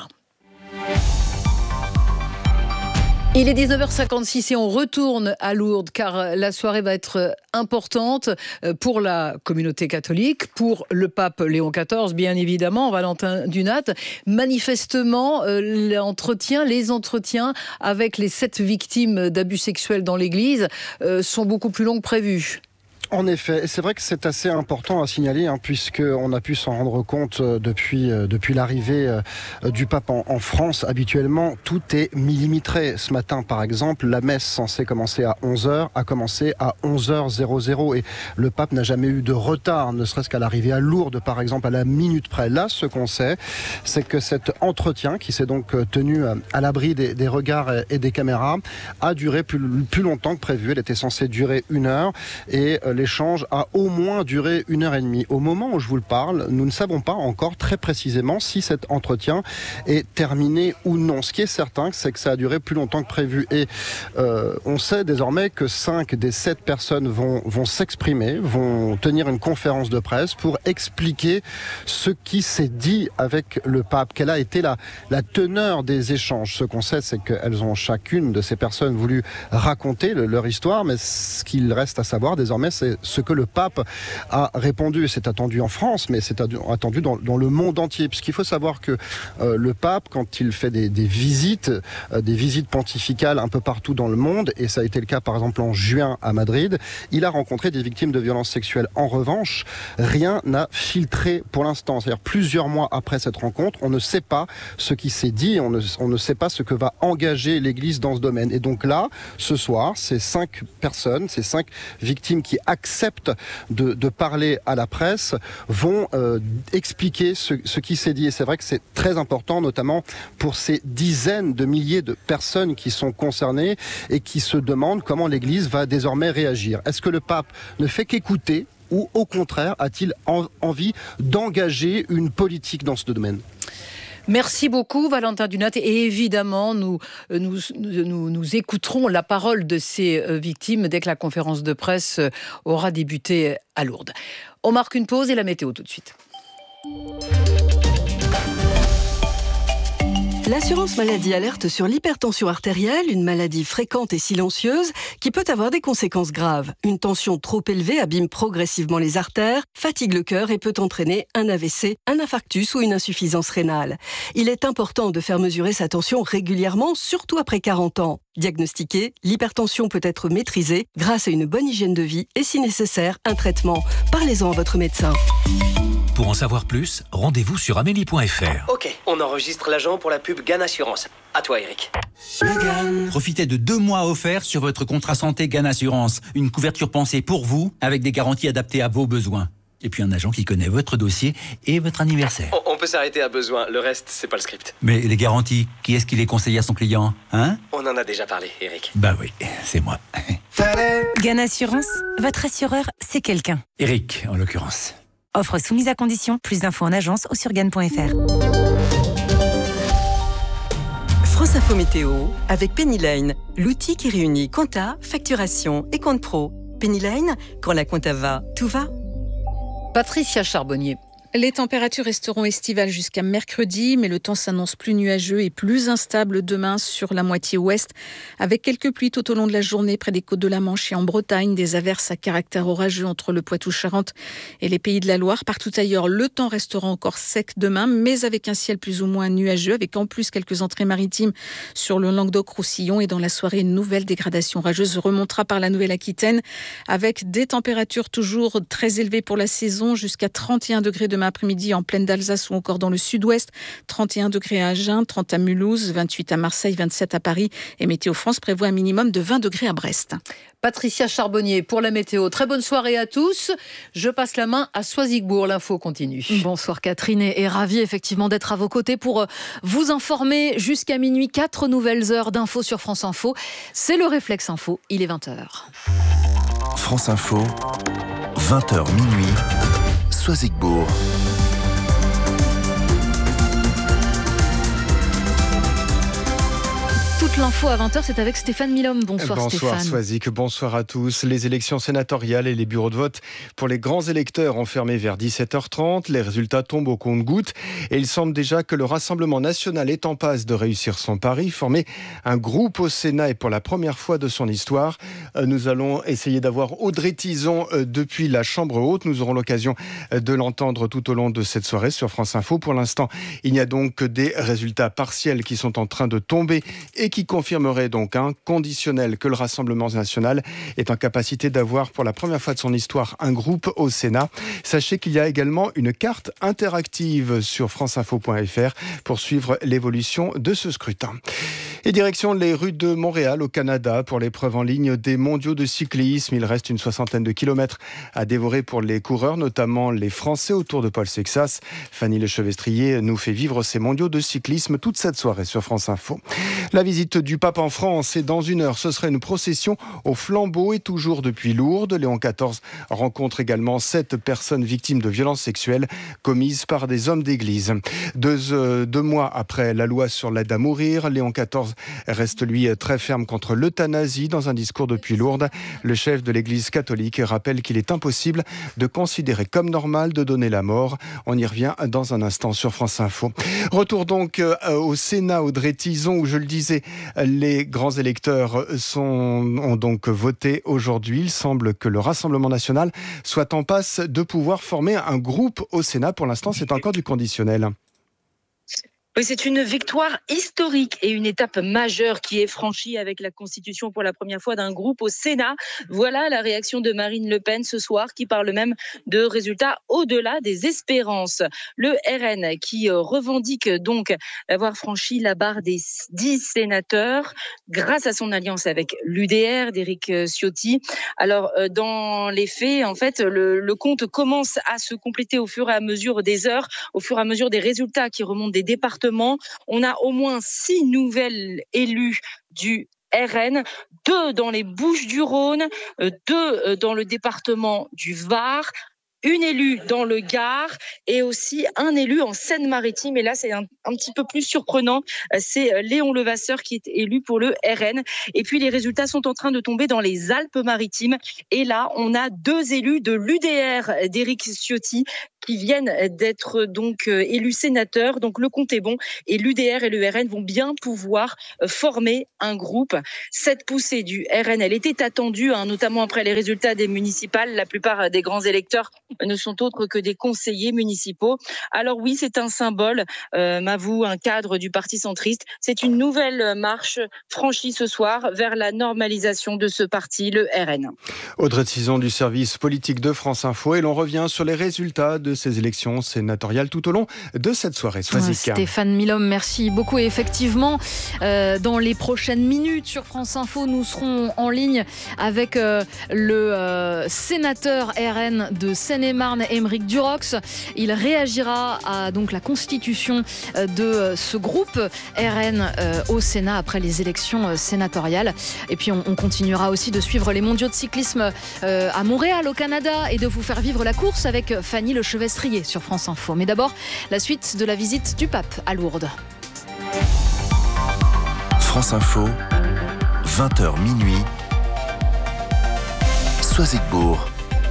Speaker 6: Il est 19h56 et on retourne à Lourdes car la soirée va être importante pour la communauté catholique, pour le pape Léon XIV, bien évidemment, Valentin Dunat. Manifestement, les entretiens avec les 7 victimes d'abus sexuels dans l'église sont beaucoup plus longs que prévu.
Speaker 2: En effet, et c'est vrai que c'est assez important à signaler, puisqu'on a pu s'en rendre compte depuis l'arrivée du pape en France. Habituellement, tout est millimétré. Ce matin, par exemple, la messe censée commencer à 11h a commencé à 11h00 et le pape n'a jamais eu de retard, ne serait-ce qu'à l'arrivée à Lourdes, par exemple, à la minute près. Là, ce qu'on sait, c'est que cet entretien, qui s'est donc tenu à l'abri des regards et des caméras, a duré plus longtemps que prévu. Elle était censée durer 1 heure et l'échange a au moins duré 1h30. Au moment où je vous le parle, nous ne savons pas encore très précisément si cet entretien est terminé ou non. Ce qui est certain, c'est que ça a duré plus longtemps que prévu. Et on sait désormais que 5 des 7 personnes vont s'exprimer, vont tenir une conférence de presse pour expliquer ce qui s'est dit avec le pape, quelle a été la teneur des échanges. Ce qu'on sait, c'est qu'elles ont chacune de ces personnes voulu raconter leur histoire, mais ce qu'il reste à savoir désormais, c'est c'est ce que le pape a répondu. C'est attendu en France, mais c'est attendu dans le monde entier. Puisqu'il faut savoir que le pape, quand il fait des visites pontificales un peu partout dans le monde, et ça a été le cas par exemple en juin à Madrid, il a rencontré des victimes de violences sexuelles. En revanche, rien n'a filtré pour l'instant. C'est-à-dire plusieurs mois après cette rencontre, on ne sait pas ce qui s'est dit, on ne sait pas ce que va engager l'Église dans ce domaine. Et donc là, ce soir, ces 5 personnes, ces 5 victimes qui acceptent de parler à la presse vont expliquer ce qui s'est dit. Et c'est vrai que c'est très important, notamment pour ces dizaines de milliers de personnes qui sont concernées et qui se demandent comment l'Église va désormais réagir. Est-ce que le pape ne fait qu'écouter ou au contraire a-t-il envie d'engager une politique dans ce domaine ?
Speaker 6: Merci beaucoup Valentin Dunat et évidemment nous écouterons la parole de ces victimes dès que la conférence de presse aura débuté à Lourdes. On marque une pause et la météo tout de suite.
Speaker 7: L'assurance maladie alerte sur l'hypertension artérielle, une maladie fréquente et silencieuse qui peut avoir des conséquences graves. Une tension trop élevée abîme progressivement les artères, fatigue le cœur et peut entraîner un AVC, un infarctus ou une insuffisance rénale. Il est important de faire mesurer sa tension régulièrement, surtout après 40 ans. Diagnostiquée, l'hypertension peut être maîtrisée grâce à une bonne hygiène de vie et si nécessaire, un traitement. Parlez-en à votre médecin.
Speaker 10: Pour en savoir plus, rendez-vous sur amélie.fr.
Speaker 11: Ok, on enregistre l'agent pour la pub GAN Assurance. À toi, Eric.
Speaker 19: Profitez de 2 mois offerts sur votre contrat santé GAN Assurance. Une couverture pensée pour vous, avec des garanties adaptées à vos besoins. Et puis un agent qui connaît votre dossier et votre anniversaire.
Speaker 11: On peut s'arrêter à besoin, le reste, c'est pas le script.
Speaker 19: Mais les garanties, qui est-ce qui les conseille à son client, hein ?
Speaker 11: On en a déjà parlé, Eric.
Speaker 19: Bah oui, c'est moi.
Speaker 20: GAN Assurance, votre assureur, c'est quelqu'un.
Speaker 19: Eric, en l'occurrence.
Speaker 20: Offre soumise à condition. Plus d'infos en agence ou sur GAN.fr.
Speaker 7: France Info Météo avec Pennyline, l'outil qui réunit compta, facturation et compte pro. Pennyline, quand la compta va, tout va.
Speaker 6: Patricia Charbonnier.
Speaker 21: Les températures resteront estivales jusqu'à mercredi, mais le temps s'annonce plus nuageux et plus instable demain sur la moitié ouest, avec quelques pluies tout au long de la journée près des côtes de la Manche et en Bretagne, des averses à caractère orageux entre le Poitou-Charentes et les Pays de la Loire. Partout ailleurs, le temps restera encore sec demain, mais avec un ciel plus ou moins nuageux, avec en plus quelques entrées maritimes sur le Languedoc-Roussillon. Et dans la soirée, une nouvelle dégradation orageuse remontera par la Nouvelle-Aquitaine, avec des températures toujours très élevées pour la saison, jusqu'à 31 degrés demain après-midi en plaine d'Alsace ou encore dans le sud-ouest, 31 degrés à Agen, 30 à Mulhouse, 28 à Marseille, 27 à Paris et Météo France prévoit un minimum de 20 degrés à Brest.
Speaker 6: Patricia Charbonnier pour la météo. Très bonne soirée à tous. Je passe la main à Soisigbourg. L'info continue.
Speaker 14: Bonsoir Catherine et ravie effectivement d'être à vos côtés pour vous informer jusqu'à minuit. 4 nouvelles heures d'infos sur France Info. C'est le Réflexe Info. Il est 20h.
Speaker 22: France Info, 20h minuit, Soisigbourg.
Speaker 14: Toute l'info à 20h, c'est avec Stéphane Milhomme. Bonsoir Stéphane.
Speaker 23: Bonsoir Soisic, bonsoir à tous. Les élections sénatoriales et les bureaux de vote pour les grands électeurs ont fermé vers 17h30. Les résultats tombent au compte-gouttes et il semble déjà que le Rassemblement national est en passe de réussir son pari, former un groupe au Sénat et pour la première fois de son histoire. Nous allons essayer d'avoir Audrey Tizon depuis la Chambre haute. Nous aurons l'occasion de l'entendre tout au long de cette soirée sur France Info. Pour l'instant, il n'y a donc que des résultats partiels qui sont en train de tomber et qui confirmerait donc un conditionnel que le Rassemblement national est en capacité d'avoir pour la première fois de son histoire un groupe au Sénat. Sachez qu'il y a également une carte interactive sur franceinfo.fr pour suivre l'évolution de ce scrutin. Et direction les rues de Montréal au Canada pour l'épreuve en ligne des mondiaux de cyclisme. Il reste une 60aine de kilomètres à dévorer pour les coureurs, notamment les Français autour de Paul Sexas. Fanny Lechevestrier nous fait vivre ces mondiaux de cyclisme toute cette soirée sur France Info. La visite du pape en France et dans une heure, ce serait une procession au flambeau et toujours depuis Lourdes. Léon XIV rencontre également 7 personnes victimes de violences sexuelles commises par des hommes d'église. Deux mois après la loi sur l'aide à mourir, Léon XIV reste lui très ferme contre l'euthanasie. Dans un discours depuis Lourdes, le chef de l'Église catholique rappelle qu'il est impossible de considérer comme normal de donner la mort. On y revient dans un instant sur France Info. Retour donc au Sénat, Audrey Tizon, où je le disais, les grands électeurs ont donc voté aujourd'hui. Il semble que le Rassemblement national soit en passe de pouvoir former un groupe au Sénat. Pour l'instant, c'est encore du conditionnel.
Speaker 3: Oui, c'est une victoire historique et une étape majeure qui est franchie avec la constitution pour la première fois d'un groupe au Sénat. Voilà la réaction de Marine Le Pen ce soir, qui parle même de résultats au-delà des espérances. Le RN qui revendique donc avoir franchi la barre des 10 sénateurs grâce à son alliance avec l'UDR d'Éric Ciotti. Alors, dans les faits, en fait, le compte commence à se compléter au fur et à mesure des heures, au fur et à mesure des résultats qui remontent des départements. On a au moins 6 nouvelles élues du RN, 2 dans les Bouches-du-Rhône, 2 dans le département du Var, une élue dans le Gard et aussi un élu en Seine-Maritime. Et là, c'est un petit peu plus surprenant. C'est Léon Levasseur qui est élu pour le RN. Et puis, les résultats sont en train de tomber dans les Alpes-Maritimes. Et là, on a 2 élus de l'UDR d'Éric Ciotti qui viennent d'être donc élus sénateurs. Donc, le compte est bon. Et l'UDR et le RN vont bien pouvoir former un groupe. Cette poussée du RN, elle était attendue, notamment après les résultats des municipales. La plupart des grands électeurs ne sont autres que des conseillers municipaux. Alors oui, c'est un symbole, m'avoue un cadre du Parti centriste. C'est une nouvelle marche franchie ce soir vers la normalisation de ce parti, le RN.
Speaker 23: Audrey Tizon du service politique de France Info, et l'on revient sur les résultats de ces élections sénatoriales tout au long de cette soirée.
Speaker 14: Stéphane Milhomme, merci beaucoup. Et effectivement, dans les prochaines minutes sur France Info, nous serons en ligne avec le sénateur RN de Seine-et-Marne, Aymeric Durox. Il réagira à donc la constitution de ce groupe RN au Sénat après les élections sénatoriales. Et puis on continuera aussi de suivre les mondiaux de cyclisme à Montréal, au Canada, et de vous faire vivre la course avec Fanny Lechevestrier sur France Info. Mais d'abord, la suite de la visite du pape à Lourdes.
Speaker 22: France Info, 20h minuit, Soisigbourg.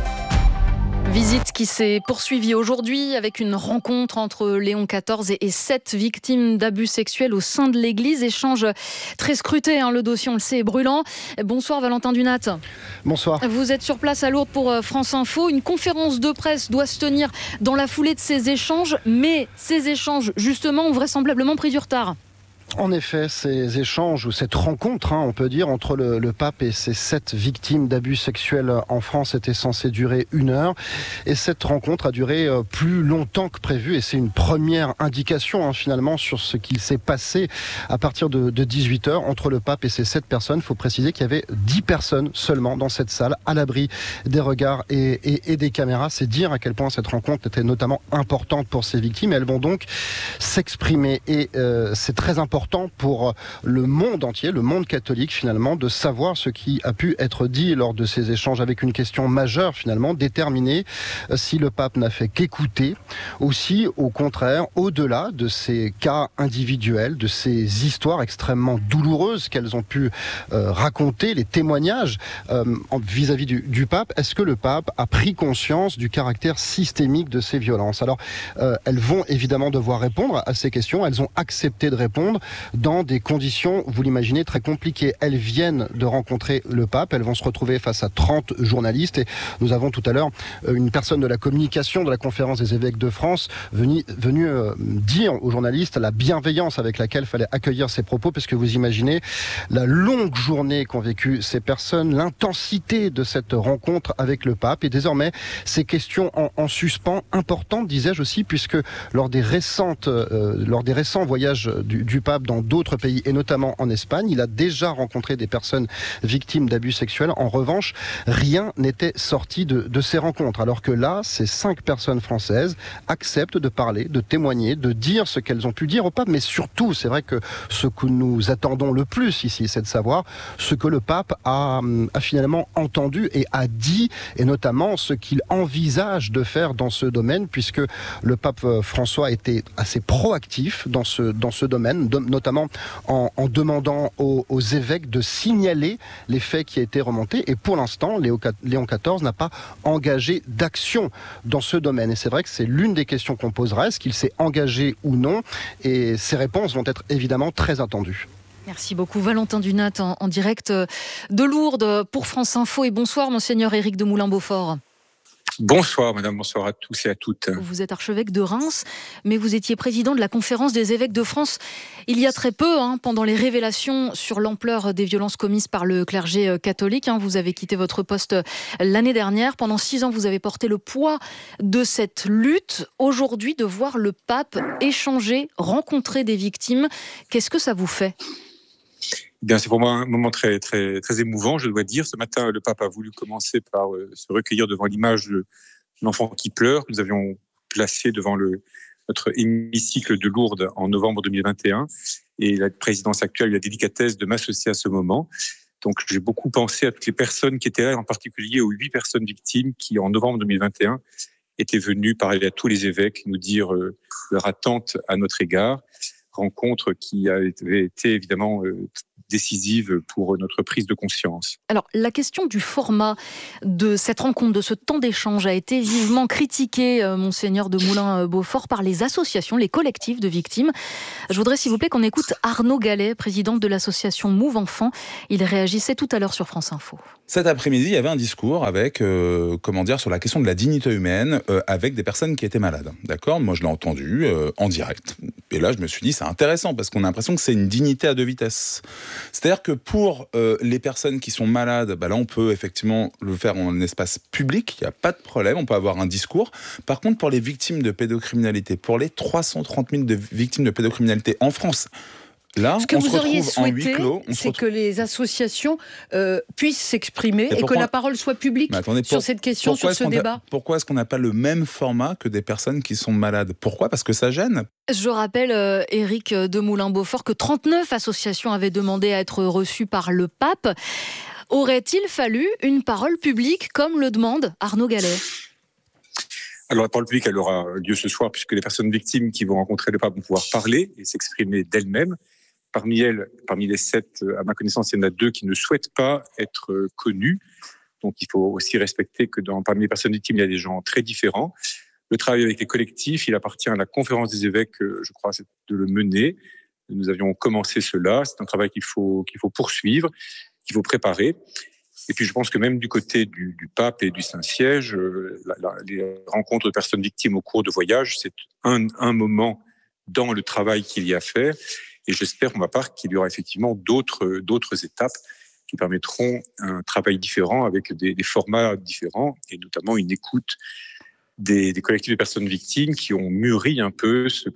Speaker 14: Visite qui s'est poursuivie aujourd'hui avec une rencontre entre Léon XIV et 7 victimes d'abus sexuels au sein de l'Église. Échange très scruté, le dossier, on le sait, est brûlant. Bonsoir Valentin Dunat.
Speaker 2: Bonsoir.
Speaker 14: Vous êtes sur place à Lourdes pour France Info. Une conférence de presse doit se tenir dans la foulée de ces échanges, mais ces échanges, justement, ont vraisemblablement pris du retard.
Speaker 2: En effet, ces échanges ou cette rencontre, on peut dire, entre le pape et ses 7 victimes d'abus sexuels en France était censée durer 1 heure. Et cette rencontre a duré plus longtemps que prévu. Et c'est une première indication, finalement, sur ce qu'il s'est passé à partir de 18h entre le pape et ces 7 personnes. Il faut préciser qu'il y avait 10 personnes seulement dans cette salle, à l'abri des regards et des caméras. C'est dire à quel point cette rencontre était notamment importante pour ces victimes. Elles vont donc s'exprimer. Et c'est très important pour le monde entier, le monde catholique finalement, de savoir ce qui a pu être dit lors de ces échanges, avec une question majeure finalement, déterminer si le pape n'a fait qu'écouter, aussi au contraire, au-delà de ces cas individuels, de ces histoires extrêmement douloureuses qu'elles ont pu raconter, les témoignages vis-à-vis du pape, est-ce que le pape a pris conscience du caractère systémique de ces violences? Alors, elles vont évidemment devoir répondre à ces questions, elles ont accepté de répondre dans des conditions, vous l'imaginez, très compliquées. Elles viennent de rencontrer le pape, elles vont se retrouver face à 30 journalistes, et nous avons tout à l'heure une personne de la communication de la conférence des évêques de France venue dire aux journalistes la bienveillance avec laquelle il fallait accueillir ces propos, parce que vous imaginez la longue journée qu'ont vécu ces personnes, l'intensité de cette rencontre avec le pape, et désormais ces questions en suspens importantes, disais-je aussi, puisque lors des récents voyages du pape dans d'autres pays, et notamment en Espagne, il a déjà rencontré des personnes victimes d'abus sexuels. En revanche, rien n'était sorti de ces rencontres, alors que là, ces 5 personnes françaises acceptent de parler, de témoigner, de dire ce qu'elles ont pu dire au pape, mais surtout, c'est vrai que ce que nous attendons le plus ici, c'est de savoir ce que le pape a finalement entendu et a dit, et notamment ce qu'il envisage de faire dans ce domaine, puisque le pape François était assez proactif dans ce domaine, notamment en demandant aux évêques de signaler les faits qui a été remontés. Et pour l'instant, Léon XIV n'a pas engagé d'action dans ce domaine. Et c'est vrai que c'est l'une des questions qu'on posera. Est-ce qu'il s'est engagé ou non? Et ces réponses vont être évidemment très attendues.
Speaker 14: Merci beaucoup Valentin Dunat en direct de Lourdes pour France Info. Et bonsoir Monseigneur Éric de Moulin-Beaufort.
Speaker 13: Bonsoir madame, bonsoir à tous et à toutes.
Speaker 14: Vous êtes archevêque de Reims, mais vous étiez président de la conférence des évêques de France il y a très peu, pendant les révélations sur l'ampleur des violences commises par le clergé catholique. Vous avez quitté votre poste l'année dernière. Pendant 6 ans, vous avez porté le poids de cette lutte. Aujourd'hui, de voir le pape échanger, rencontrer des victimes, qu'est-ce que ça vous fait ?
Speaker 13: Bien, c'est pour moi un moment très, très, très émouvant, je dois dire. Ce matin, le pape a voulu commencer par se recueillir devant l'image de l'enfant qui pleure. Nous avions placé devant notre hémicycle de Lourdes en novembre 2021. Et la présidence actuelle a eu la délicatesse de m'associer à ce moment. Donc, j'ai beaucoup pensé à toutes les personnes qui étaient là, en particulier aux 8 personnes victimes qui, en novembre 2021, étaient venues parler à tous les évêques, nous dire leur attente à notre égard. Rencontre qui avait été évidemment décisive pour notre prise de conscience.
Speaker 14: Alors, la question du format de cette rencontre, de ce temps d'échange, a été vivement critiquée, Monseigneur de Moulin-Beaufort, par les associations, les collectifs de victimes. Je voudrais, s'il vous plaît, qu'on écoute Arnaud Gallet, président de l'association Move Enfants. Il réagissait tout à l'heure sur France Info.
Speaker 16: Cet après-midi, il y avait un discours avec, sur la question de la dignité humaine, avec des personnes qui étaient malades. D'accord ? Moi, je l'ai entendu en direct. Et là, je me suis dit, c'est intéressant, parce qu'on a l'impression que c'est une dignité à 2 vitesses. C'est-à-dire que pour les personnes qui sont malades, là, on peut effectivement le faire en espace public, il n'y a pas de problème, on peut avoir un discours. Par contre, pour les victimes de pédocriminalité, pour les 330 000 victimes de pédocriminalité en France, là,
Speaker 6: ce que vous auriez souhaité, c'est que les associations puissent s'exprimer et que la parole soit publique sur cette question, sur ce débat.
Speaker 16: Pourquoi est-ce qu'on n'a pas le même format que des personnes qui sont malades ? Pourquoi ? Parce que ça gêne.
Speaker 14: Je rappelle, Éric de Moulin-Beaufort, que 39 associations avaient demandé à être reçues par le pape. Aurait-il fallu une parole publique, comme le demande Arnaud Gallet ?
Speaker 13: Alors la parole publique, elle aura lieu ce soir, puisque les personnes victimes qui vont rencontrer le pape vont pouvoir parler et s'exprimer d'elles-mêmes. Parmi les 7, à ma connaissance, il y en a 2 qui ne souhaitent pas être connues. Donc il faut aussi respecter que parmi les personnes victimes, il y a des gens très différents. Le travail avec les collectifs, il appartient à la conférence des évêques, je crois, de le mener. Nous avions commencé cela. C'est un travail qu'il faut poursuivre, qu'il faut préparer. Et puis je pense que même du côté du pape et du Saint-Siège, les rencontres de personnes victimes au cours de voyages, c'est un moment dans le travail qu'il y a à faire. Et j'espère pour ma part qu'il y aura effectivement d'autres étapes qui permettront un travail différent avec des formats différents et notamment une écoute des collectifs de personnes victimes qui ont mûri un peu ce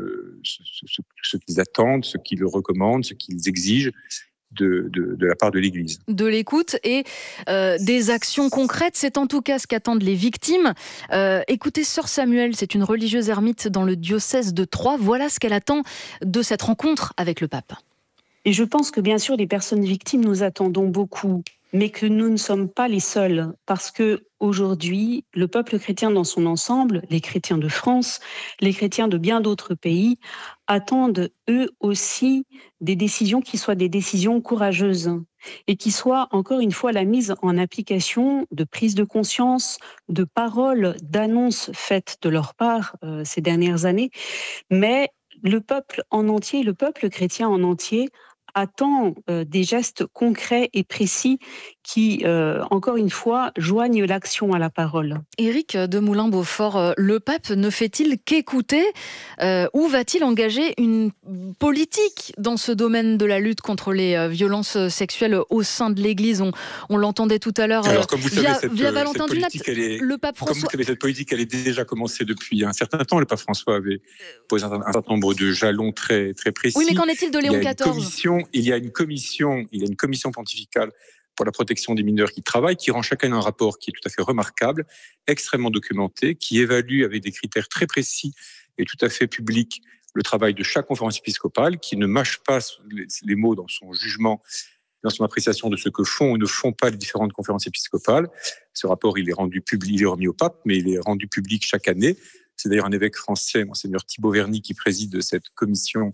Speaker 13: qu'ils attendent, ce qu'ils recommandent, ce qu'ils exigent de la part de l'Église.
Speaker 14: De l'écoute et des actions concrètes, c'est en tout cas ce qu'attendent les victimes. Écoutez, Sœur Samuel, c'est une religieuse ermite dans le diocèse de Troyes. Voilà ce qu'elle attend de cette rencontre avec le pape.
Speaker 18: Et je pense que bien sûr, les personnes victimes, nous attendons beaucoup, mais que nous ne sommes pas les seuls, parce que aujourd'hui, le peuple chrétien dans son ensemble, les chrétiens de France, les chrétiens de bien d'autres pays, attendent eux aussi des décisions qui soient des décisions courageuses et qui soient, encore une fois, la mise en application de prise de conscience, de paroles, d'annonces faites de leur part ces dernières années. Mais le peuple en entier, le peuple chrétien en entier, attend des gestes concrets et précis qui, encore une fois, joignent l'action à la parole.
Speaker 14: Éric de Moulin-Beaufort, le pape ne fait-il qu'écouter ou va-t-il engager une politique dans ce domaine de la lutte contre les violences sexuelles au sein de l'Église ? On l'entendait tout à l'heure via Valentin Dunat. Le pape François...
Speaker 13: Comme vous savez, cette politique, elle est déjà commencée depuis un certain temps. Le pape François avait posé un certain nombre de jalons très, très précis.
Speaker 14: Oui, mais qu'en est-il de Léon XIV ?
Speaker 13: Il y a une commission pontificale pour la protection des mineurs qui travaille, qui rend chaque année un rapport qui est tout à fait remarquable, extrêmement documenté, qui évalue avec des critères très précis et tout à fait publics le travail de chaque conférence épiscopale, qui ne mâche pas les mots dans son jugement, dans son appréciation de ce que font ou ne font pas les différentes conférences épiscopales. Ce rapport, il est rendu public, il est remis au pape, mais il est rendu public chaque année. C'est d'ailleurs un évêque français, Monseigneur Thibaut Verny, qui préside cette commission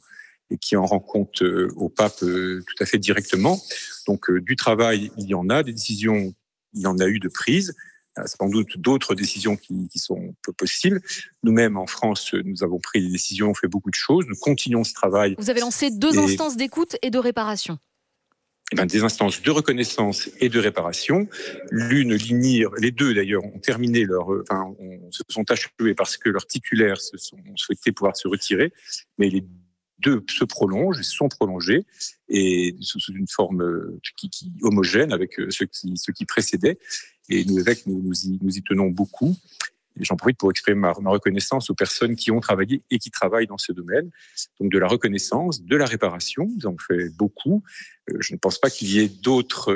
Speaker 13: et qui en rend compte au pape tout à fait directement. Donc du travail, il y en a, des décisions, il y en a eu de prises. Sans doute d'autres décisions qui sont possibles. Nous-mêmes, en France, nous avons pris des décisions, on fait beaucoup de choses. Nous continuons ce travail.
Speaker 14: Vous avez lancé 2 instances d'écoute et de réparation.
Speaker 13: Des instances de reconnaissance et de réparation. L'INIR, les deux d'ailleurs, ont terminé se sont achevés parce que leurs titulaires ont souhaité pouvoir se retirer. Mais les deux se prolongent, sont prolongés, et sous une forme qui homogène avec ceux qui précédaient. Et nous, évêques, nous y tenons beaucoup. Et j'en profite pour exprimer ma reconnaissance aux personnes qui ont travaillé et qui travaillent dans ce domaine. Donc de la reconnaissance, de la réparation, nous avons fait beaucoup. Je ne pense pas qu'il y ait d'autres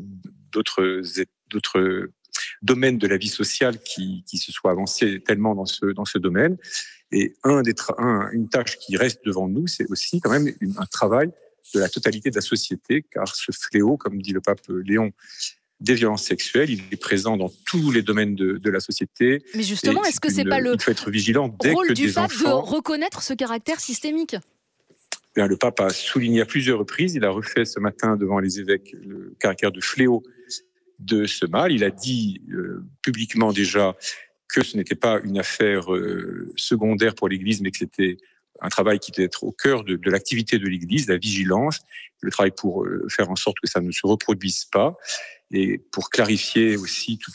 Speaker 13: domaines de la vie sociale qui se soient avancés tellement dans ce domaine. Et une tâche qui reste devant nous, c'est aussi quand même un travail de la totalité de la société, car ce fléau, comme dit le pape Léon, des violences sexuelles, il est présent dans tous les domaines de la société.
Speaker 14: Mais justement, est-ce que c'est pas le
Speaker 13: il faut être vigilant dès
Speaker 14: rôle
Speaker 13: que
Speaker 14: du
Speaker 13: des
Speaker 14: pape
Speaker 13: enfants...
Speaker 14: de reconnaître ce caractère systémique ?
Speaker 13: Le pape a souligné à plusieurs reprises, il a refait ce matin devant les évêques le caractère de fléau de ce mal. Il a dit publiquement déjà que ce n'était pas une affaire secondaire pour l'Église, mais que c'était un travail qui devait être au cœur de l'activité de l'Église, la vigilance, le travail pour faire en sorte que ça ne se reproduise pas, et pour clarifier aussi toute